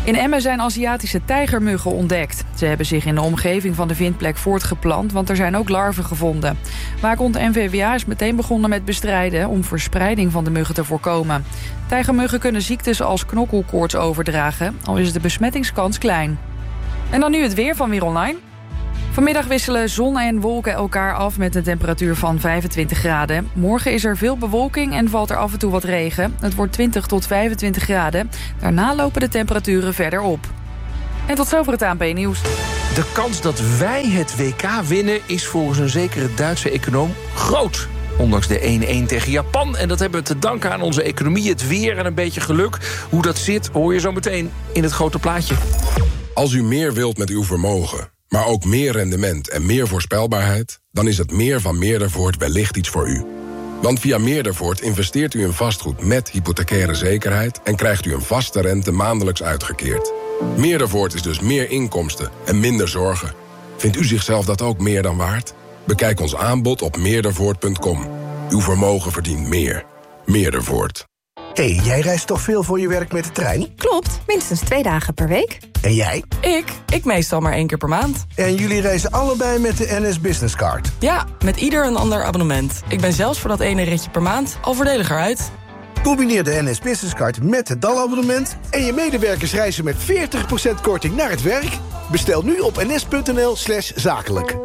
In Emmen zijn Aziatische tijgermuggen ontdekt. Ze hebben zich in de omgeving van de vindplek voortgeplant, want er zijn ook larven gevonden. Waakhond NVWA is meteen begonnen met bestrijden om verspreiding van de muggen te voorkomen. Tijgermuggen kunnen ziektes als knokkelkoorts overdragen, al is de besmettingskans klein. En dan nu het weer van Weer Online. Vanmiddag wisselen zon en wolken elkaar af met een temperatuur van 25 graden. Morgen is er veel bewolking en valt er af en toe wat regen. Het wordt 20 tot 25 graden. Daarna lopen de temperaturen verder op. En tot zover het ANP-nieuws. De kans dat wij het WK winnen is volgens een zekere Duitse econoom groot. Ondanks de 1-1 tegen Japan. En dat hebben we te danken aan onze economie, het weer en een beetje geluk. Hoe dat zit, hoor je zo meteen in het grote plaatje. Als u meer wilt met uw vermogen, maar ook meer rendement en meer voorspelbaarheid, dan is het meer van Meerdervoort wellicht iets voor u. Want via Meerdervoort investeert u in vastgoed met hypothecaire zekerheid en krijgt u een vaste rente maandelijks uitgekeerd. Meerdervoort is dus meer inkomsten en minder zorgen. Vindt u zichzelf dat ook meer dan waard? Bekijk ons aanbod op meerdervoort.com. Uw vermogen verdient meer. Meerdervoort. Hé, jij reist toch veel voor je werk met de trein? Klopt, minstens 2 dagen per week. En jij? Ik meestal maar 1 keer per maand. En jullie reizen allebei met de NS Business Card? Ja, met ieder een ander abonnement. Ik ben zelfs voor dat ene ritje per maand al voordeliger uit. Combineer de NS Business Card met het DAL-abonnement en je medewerkers reizen met 40% korting naar het werk. Bestel nu op ns.nl/zakelijk.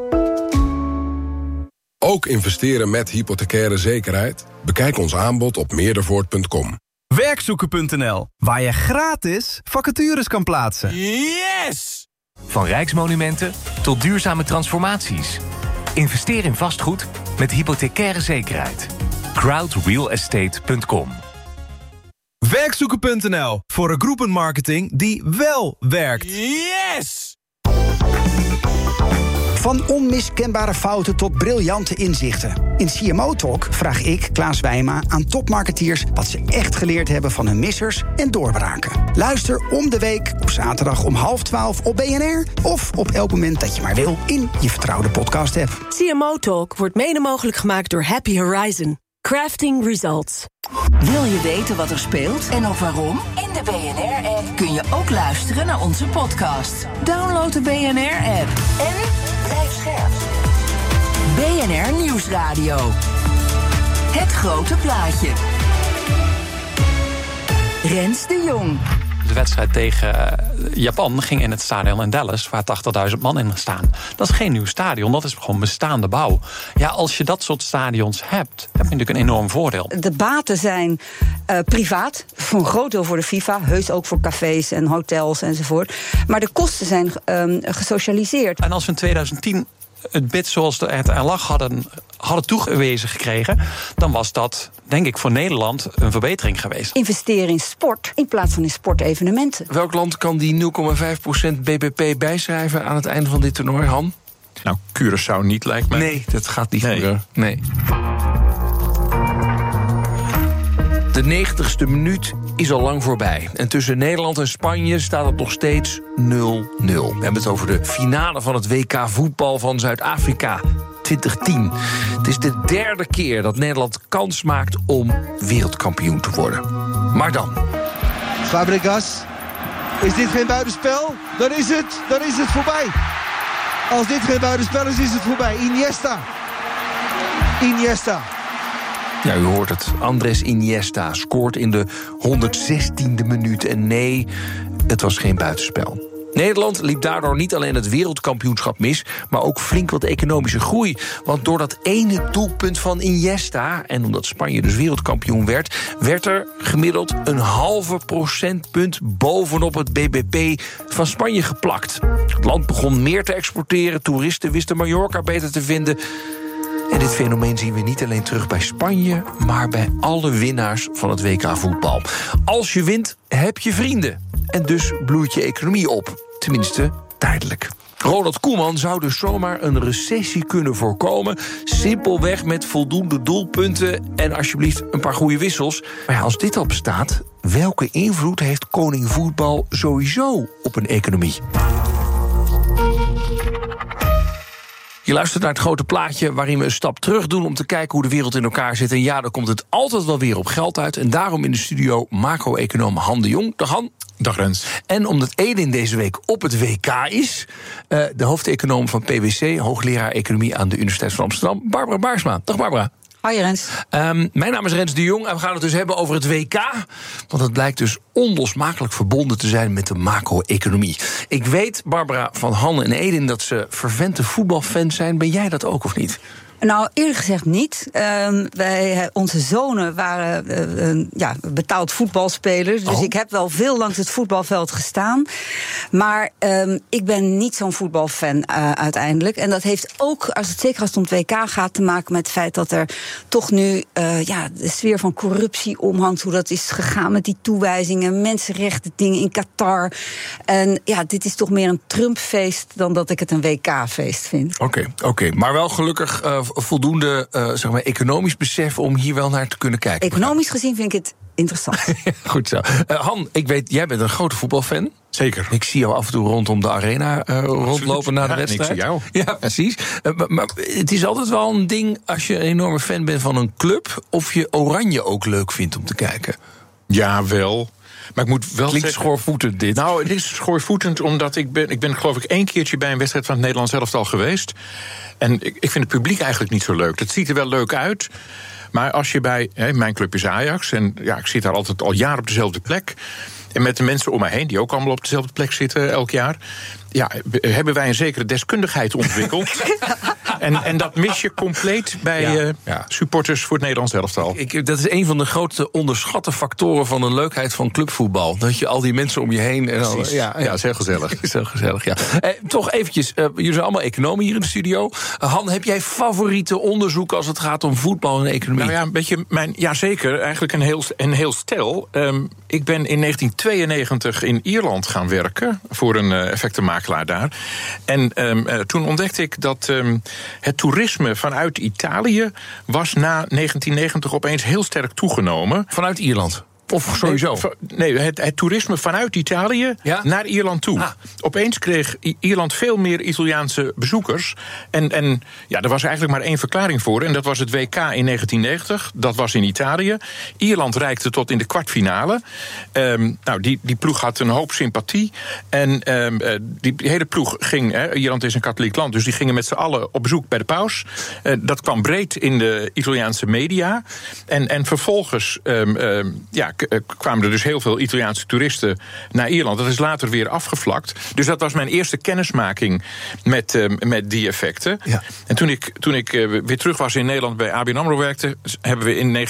Ook investeren met hypothecaire zekerheid? Bekijk ons aanbod op meerdervoort.com. Werkzoeken.nl, waar je gratis vacatures kan plaatsen. Yes! Van rijksmonumenten tot duurzame transformaties. Investeer in vastgoed met hypothecaire zekerheid. crowdrealestate.com. Werkzoeken.nl, voor een groepenmarketing die wel werkt. Yes! Van onmiskenbare fouten tot briljante inzichten. In CMO Talk vraag ik, Klaas Wijma, aan topmarketeers wat ze echt geleerd hebben van hun missers en doorbraken. Luister om de week op zaterdag om 11:30 op BNR of op elk moment dat je maar wil in je vertrouwde podcast-app. CMO Talk wordt mede mogelijk gemaakt door Happy Horizon. Crafting Results. Wil je weten wat er speelt en ook waarom? In de BNR-app kun je ook luisteren naar onze podcast. Download de BNR-app en blijf scherp. BNR Nieuwsradio. Het grote plaatje. Rens de Jong. De wedstrijd tegen Japan ging in het stadion in Dallas, waar 80.000 man in staan. Dat is geen nieuw stadion, dat is gewoon bestaande bouw. Ja, als je dat soort stadions hebt, heb je natuurlijk een enorm voordeel. De baten zijn privaat, voor een groot deel voor de FIFA, heus ook voor cafés en hotels enzovoort. Maar de kosten zijn gesocialiseerd. En als we in 2010 het bid zoals het er lag hadden toegewezen gekregen, dan was dat, denk ik, voor Nederland een verbetering geweest. Investeren in sport in plaats van in sportevenementen. Welk land kan die 0,5% BBP bijschrijven aan het einde van dit toernooi, Han? Nou, Curaçao niet, lijkt mij. Nee, dat gaat niet gebeuren. Nee. De 90ste minuut is al lang voorbij. En tussen Nederland en Spanje staat het nog steeds 0-0. We hebben het over de finale van het WK voetbal van Zuid-Afrika 2010. Het is de 3e keer dat Nederland kans maakt om wereldkampioen te worden. Maar dan. Fabregas. Is dit geen buitenspel? Dan is het voorbij. Als dit geen buitenspel is het voorbij. Iniesta. Ja, u hoort het. Andrés Iniesta scoort in de 116e minuut. En nee, het was geen buitenspel. Nederland liep daardoor niet alleen het wereldkampioenschap mis, maar ook flink wat economische groei. Want door dat ene doelpunt van Iniesta, en omdat Spanje dus wereldkampioen werd er gemiddeld een halve procentpunt bovenop het BBP van Spanje geplakt. Het land begon meer te exporteren, toeristen wisten Mallorca beter te vinden. En dit fenomeen zien we niet alleen terug bij Spanje, maar bij alle winnaars van het WK voetbal. Als je wint, heb je vrienden. En dus bloeit je economie op. Tenminste, tijdelijk. Ronald Koeman zou dus zomaar een recessie kunnen voorkomen. Simpelweg met voldoende doelpunten en alsjeblieft een paar goede wissels. Maar ja, als dit al bestaat, welke invloed heeft koning voetbal sowieso op een economie? Je luistert naar het grote plaatje waarin we een stap terug doen om te kijken hoe de wereld in elkaar zit. En ja, dan komt het altijd wel weer op geld uit. En daarom in de studio macro-econoom Han de Jong. Dag Han. Dag Rens. En omdat Edin deze week op het WK is, de hoofdeconoom van PwC, hoogleraar economie aan de Universiteit van Amsterdam, Barbara Baarsma. Dag Barbara. Hoi Rens. Mijn naam is Rens de Jong en we gaan het dus hebben over het WK. Want het blijkt dus onlosmakelijk verbonden te zijn met de macro-economie. Ik weet, Barbara, van Hanne en Edin dat ze fervente voetbalfans zijn. Ben jij dat ook of niet? Nou, eerlijk gezegd niet. Onze zonen waren betaald voetbalspelers. Dus ik heb wel veel langs het voetbalveld gestaan. Maar ik ben niet zo'n voetbalfan uiteindelijk. En dat heeft ook, zeker als het om het WK gaat, te maken met het feit dat er toch nu de sfeer van corruptie omhangt. Hoe dat is gegaan met die toewijzingen, mensenrechten dingen in Qatar. En ja, dit is toch meer een Trump-feest dan dat ik het een WK-feest vind. Oké. Maar wel gelukkig voldoende economisch besef om hier wel naar te kunnen kijken. Economisch gezien vind ik het interessant. Goed zo. Han, ik weet, jij bent een grote voetbalfan. Zeker. Ik zie jou af en toe rondom de arena rondlopen na de wedstrijd. En ik zie jou. Ja, precies. Maar het is altijd wel een ding als je een enorme fan bent van een club, of je Oranje ook leuk vindt om te kijken. Ja, wel. Maar ik moet wel Klinkt schoorvoetend dit. Nou, het is schoorvoetend omdat ik ben geloof ik 1 keertje bij een wedstrijd van het Nederlands elftal geweest. En ik vind het publiek eigenlijk niet zo leuk. Het ziet er wel leuk uit. Maar als je bij, mijn club is Ajax, en ja, ik zit daar altijd al jaren op dezelfde plek. En met de mensen om mij heen, die ook allemaal op dezelfde plek zitten elk jaar, ja, hebben wij een zekere deskundigheid ontwikkeld. En dat mis je compleet bij supporters voor het Nederlands elftal. Dat is een van de grote onderschatte factoren van de leukheid van clubvoetbal. Dat je al die mensen om je heen. En precies. Ja, is heel gezellig. Is heel gezellig, ja. Toch eventjes, jullie zijn allemaal economen hier in de studio. Han, heb jij favoriete onderzoeken als het gaat om voetbal en economie? Nou ja, een beetje zeker. Eigenlijk een heel stel. Ik ben in 1992 in Ierland gaan werken voor een effectenmakelaar daar. En toen ontdekte ik dat het toerisme vanuit Italië was na 1990 opeens heel sterk toegenomen. Vanuit Ierland? Of sowieso? Nee, het toerisme vanuit Italië naar Ierland toe. Opeens kreeg Ierland veel meer Italiaanse bezoekers. En er was eigenlijk maar 1 verklaring voor. En dat was het WK in 1990. Dat was in Italië. Ierland reikte tot in de kwartfinale. Die ploeg had een hoop sympathie. En die hele ploeg ging... Ierland is een katholiek land, dus die gingen met z'n allen op bezoek bij de paus. Dat kwam breed in de Italiaanse media. En vervolgens... kwamen er dus heel veel Italiaanse toeristen naar Ierland. Dat is later weer afgevlakt. Dus dat was mijn eerste kennismaking met die effecten. Ja. En toen ik weer terug was in Nederland bij ABN AMRO werkte, hebben we in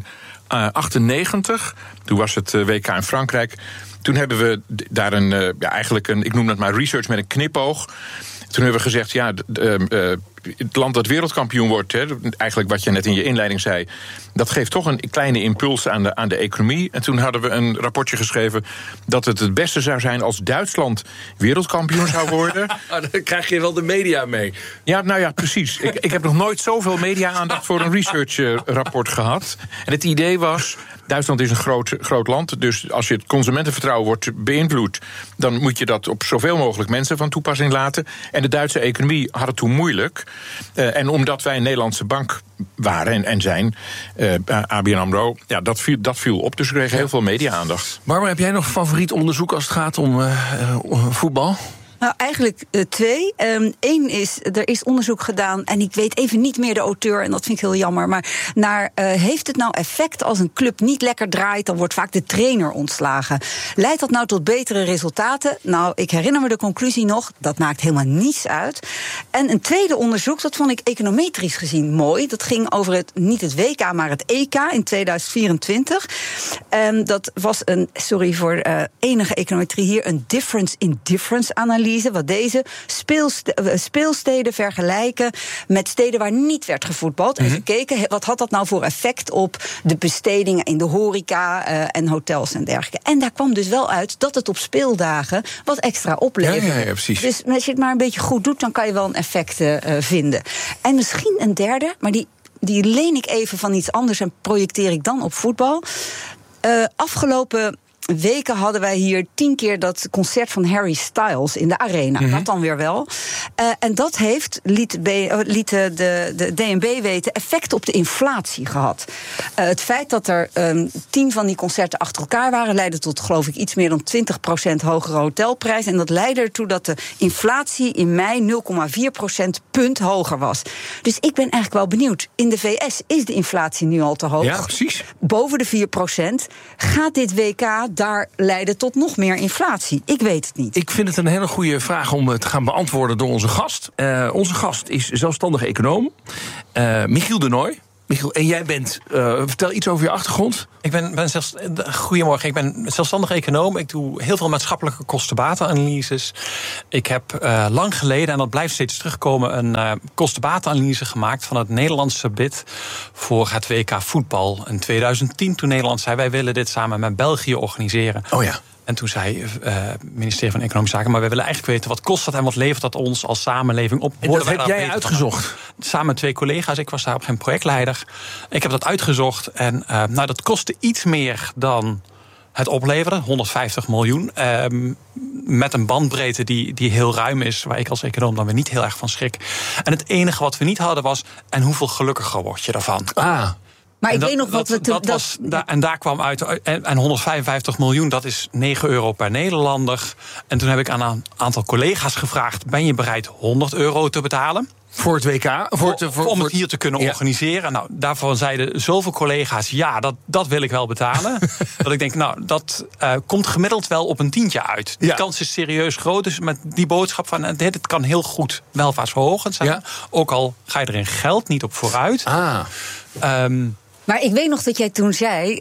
1998, toen was het WK in Frankrijk, toen hebben we daar eigenlijk ik noem dat maar research met een knipoog. Toen hebben we gezegd, het land dat wereldkampioen wordt, eigenlijk wat je net in je inleiding zei, dat geeft toch een kleine impuls aan de economie. En toen hadden we een rapportje geschreven dat het beste zou zijn als Duitsland wereldkampioen zou worden. Dan krijg je wel de media mee. Ja, nou ja, precies. Ik heb nog nooit zoveel media-aandacht voor een research-rapport gehad. En het idee was, Duitsland is een groot land, dus als je het consumentenvertrouwen wordt beïnvloed, dan moet je dat op zoveel mogelijk mensen van toepassing laten. En de Duitse economie had het toen moeilijk. En omdat wij een Nederlandse bank waren en zijn, ABN AMRO, dat viel op. Dus we kregen heel veel media-aandacht. Barbara, heb jij nog favoriet onderzoek als het gaat om voetbal? Nou, eigenlijk 2. Eén is, er is onderzoek gedaan, en ik weet even niet meer de auteur, en dat vind ik heel jammer, maar heeft het nou effect als een club niet lekker draait, dan wordt vaak de trainer ontslagen. Leidt dat nou tot betere resultaten? Nou, ik herinner me de conclusie nog, dat maakt helemaal niets uit. En een tweede onderzoek, dat vond ik econometrisch gezien mooi. Dat ging over niet het WK, maar het EK in 2024. Dat was sorry voor enige econometrie hier, een difference in difference analyse. Wat deze speelsteden vergelijken met steden waar niet werd gevoetbald. En gekeken, wat had dat nou voor effect op de bestedingen in de horeca en hotels en dergelijke. En daar kwam dus wel uit dat het op speeldagen wat extra opleverde. Ja, precies. Dus als je het maar een beetje goed doet, dan kan je wel een effect vinden. En misschien een derde, maar die leen ik even van iets anders en projecteer ik dan op voetbal. Afgelopen weken hadden wij hier 10 keer dat concert van Harry Styles in de Arena. Dat dan weer wel. En dat liet de DNB weten, effect op de inflatie gehad. Het feit dat er 10 van die concerten achter elkaar waren, leidde tot, geloof ik, iets meer dan 20% hogere hotelprijs. En dat leidde ertoe dat de inflatie in mei 0,4% punt hoger was. Dus ik ben eigenlijk wel benieuwd. In de VS is de inflatie nu al te hoog. Ja, precies. Boven de 4%. Gaat dit WK daar leiden tot nog meer inflatie? Ik weet het niet. Ik vind het een hele goede vraag om te gaan beantwoorden door onze gast. Onze gast is zelfstandig econoom, Michiel de Nooy. Michiel, en jij bent, vertel iets over je achtergrond. Goedemorgen, ik ben zelfstandig econoom. Ik doe heel veel maatschappelijke kosten-batenanalyses. Ik heb lang geleden, en dat blijft steeds terugkomen, een kosten-batenanalyse gemaakt van het Nederlandse bid voor het WK voetbal in 2010. Toen Nederland zei, wij willen dit samen met België organiseren. Oh ja. En toen zei het ministerie van Economische Zaken, maar wij willen eigenlijk weten, wat kost dat en wat levert dat ons als samenleving op? En dat heb jij uitgezocht? Samen met 2 collega's, ik was daar op geen projectleider. Ik heb dat uitgezocht en dat kostte iets meer dan het opleveren, 150 miljoen. Met een bandbreedte die heel ruim is, waar ik als econoom dan weer niet heel erg van schrik. En het enige wat we niet hadden was, en hoeveel gelukkiger word je daarvan? Maar ik weet nog wat we en daar kwam uit. En 155 miljoen, dat is €9 per Nederlander. En toen heb ik aan een aantal collega's gevraagd, ben je bereid €100 te betalen? Voor het WK? Om het hier te kunnen organiseren. Nou, daarvan zeiden zoveel collega's, ja, dat wil ik wel betalen. Dat ik denk, dat komt gemiddeld wel op een tientje uit. Die kans is serieus groot. Dus met die boodschap van, dit kan heel goed welvaartsverhogend zijn. Ja. Ook al ga je er in geld niet op vooruit. Maar ik weet nog dat jij toen zei,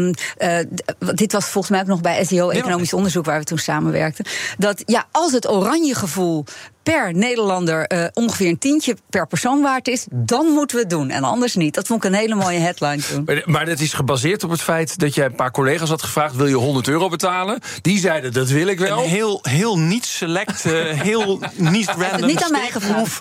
dit was volgens mij ook nog bij SDO Economisch Onderzoek, waar we toen samenwerkten, dat als het oranje gevoel per Nederlander ongeveer een tientje per persoon waard is, dan moeten we het doen en anders niet. Dat vond ik een hele mooie headline toen. Maar dat is gebaseerd op het feit dat jij een paar collega's had gevraagd, wil je €100 betalen? Die zeiden, dat wil ik wel. Een heel niet select, heel niet random. Niet aan mij gevraagd.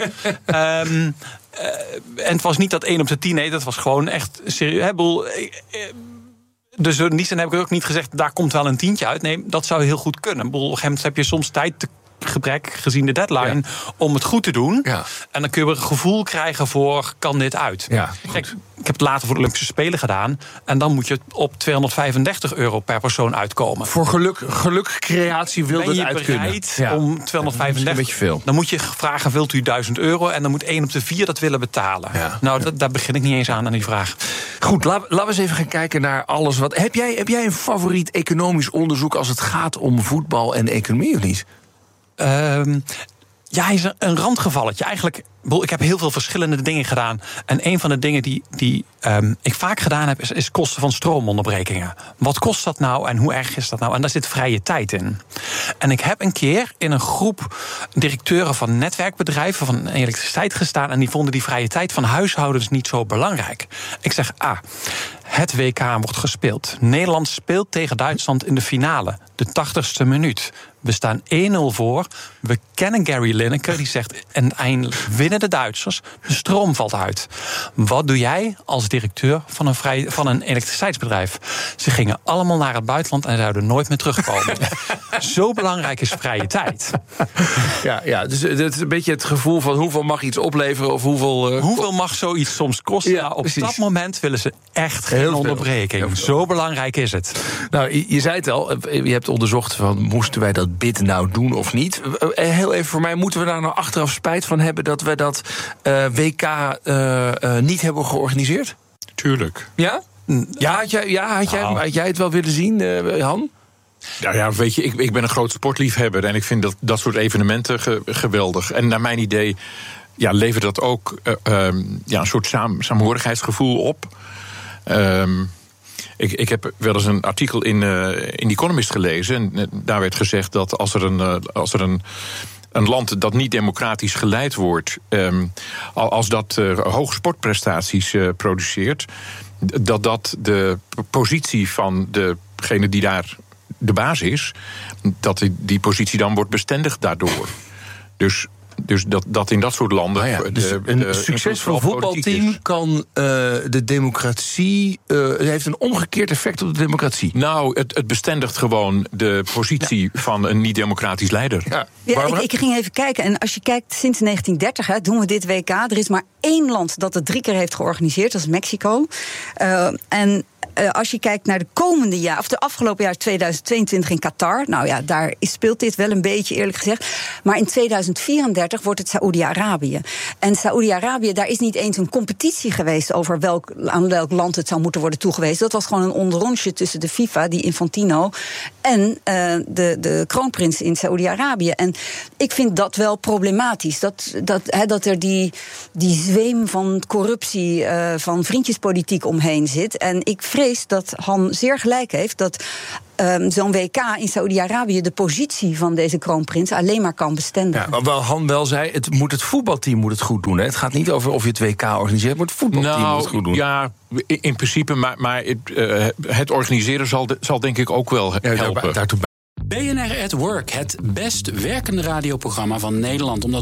En het was niet dat 1 op de 10, nee, dat was gewoon echt serieus. Dus in die zin heb ik ook niet gezegd, daar komt wel een tientje uit. Nee, dat zou heel goed kunnen. Op een gegeven moment heb je soms tijdgebrek, gezien de deadline, om het goed te doen. Ja. En dan kun je een gevoel krijgen voor, kan dit uit? Ja, kijk, ik heb het later voor de Olympische Spelen gedaan. En dan moet je op €235 per persoon uitkomen. Voor gelukcreatie wil het uit kunnen. Ben je bereid om 235? Een beetje veel. Dan moet je vragen, wilt u €1000? En dan moet 1 op de 4 dat willen betalen. Ja. Nou, daar begin ik niet eens aan die vraag. Goed, laten we eens even gaan kijken naar alles. Heb jij een favoriet economisch onderzoek als het gaat om voetbal en economie of niet? Hij is een randgevalletje. Eigenlijk, ik heb heel veel verschillende dingen gedaan. En een van de dingen die ik vaak gedaan heb, is kosten van stroomonderbrekingen. Wat kost dat nou en hoe erg is dat nou? En daar zit vrije tijd in. En ik heb een keer in een groep directeuren van netwerkbedrijven van elektriciteit gestaan, en die vonden die vrije tijd van huishoudens niet zo belangrijk. Ik zeg, het WK wordt gespeeld. Nederland speelt tegen Duitsland in de finale. De 80ste minuut. We staan 1-0 voor. We kennen Gary Lineker. Die zegt, en eindelijk winnen de Duitsers. De stroom valt uit. Wat doe jij als directeur van een elektriciteitsbedrijf? Ze gingen allemaal naar het buitenland en zouden nooit meer terugkomen. Zo belangrijk is vrije tijd. Dus het is een beetje het gevoel van hoeveel mag iets opleveren of hoeveel mag zoiets soms kosten? Ja, op dat moment willen ze echt geen onderbreking. Zo belangrijk is het. Nou, je zei het al, je hebt onderzocht van moesten wij dat bid nou doen of niet? Heel even voor mij, moeten we daar nou achteraf spijt van hebben dat we dat WK niet hebben georganiseerd? Tuurlijk. Ja? Had jij het wel willen zien, Han? Nou ja, weet je, ik ben een groot sportliefhebber en ik vind dat soort evenementen geweldig. En naar mijn idee levert dat ook een soort saamhorigheidsgevoel op. Ik heb wel eens een artikel in The Economist gelezen. En daar werd gezegd dat als er een land dat niet democratisch geleid wordt, als dat hoge sportprestaties produceert, dat de positie van degene die daar de baas is, dat die positie dan wordt bestendigd daardoor. Dus Dus dat in dat soort landen... Dus een succesvol voetbalteam kan de democratie... heeft een omgekeerd effect op de democratie. Nou, het bestendigt gewoon de positie van een niet-democratisch leider. Ja, ik ging even kijken. En als je kijkt, sinds 1930 doen we dit WK. Er is maar 1 land dat het 3 keer heeft georganiseerd. Dat is Mexico. Als je kijkt naar de komende jaar, of de afgelopen jaar 2022 in Qatar. Nou ja, daar speelt dit wel een beetje, eerlijk gezegd. Maar in 2034 wordt het Saoedi-Arabië. En Saoedi-Arabië, daar is niet eens een competitie geweest over aan welk land het zou moeten worden toegewezen. Dat was gewoon een onderrondje tussen de FIFA, die Infantino, en de kroonprins in Saoedi-Arabië. En ik vind dat wel problematisch. Dat er die zweem van corruptie, van vriendjespolitiek omheen zit. En ik vrees dat Han zeer gelijk heeft dat zo'n WK in Saoedi-Arabië de positie van deze kroonprins alleen maar kan bestendigen. Ja, wel Han wel zei, het voetbalteam moet het goed doen. Hè? Het gaat niet over of je het WK organiseert, maar het voetbalteam moet het goed doen. Ja, in principe, maar het organiseren zal denk ik ook wel helpen. BNR at Work, het best werkende radioprogramma van Nederland. Omdat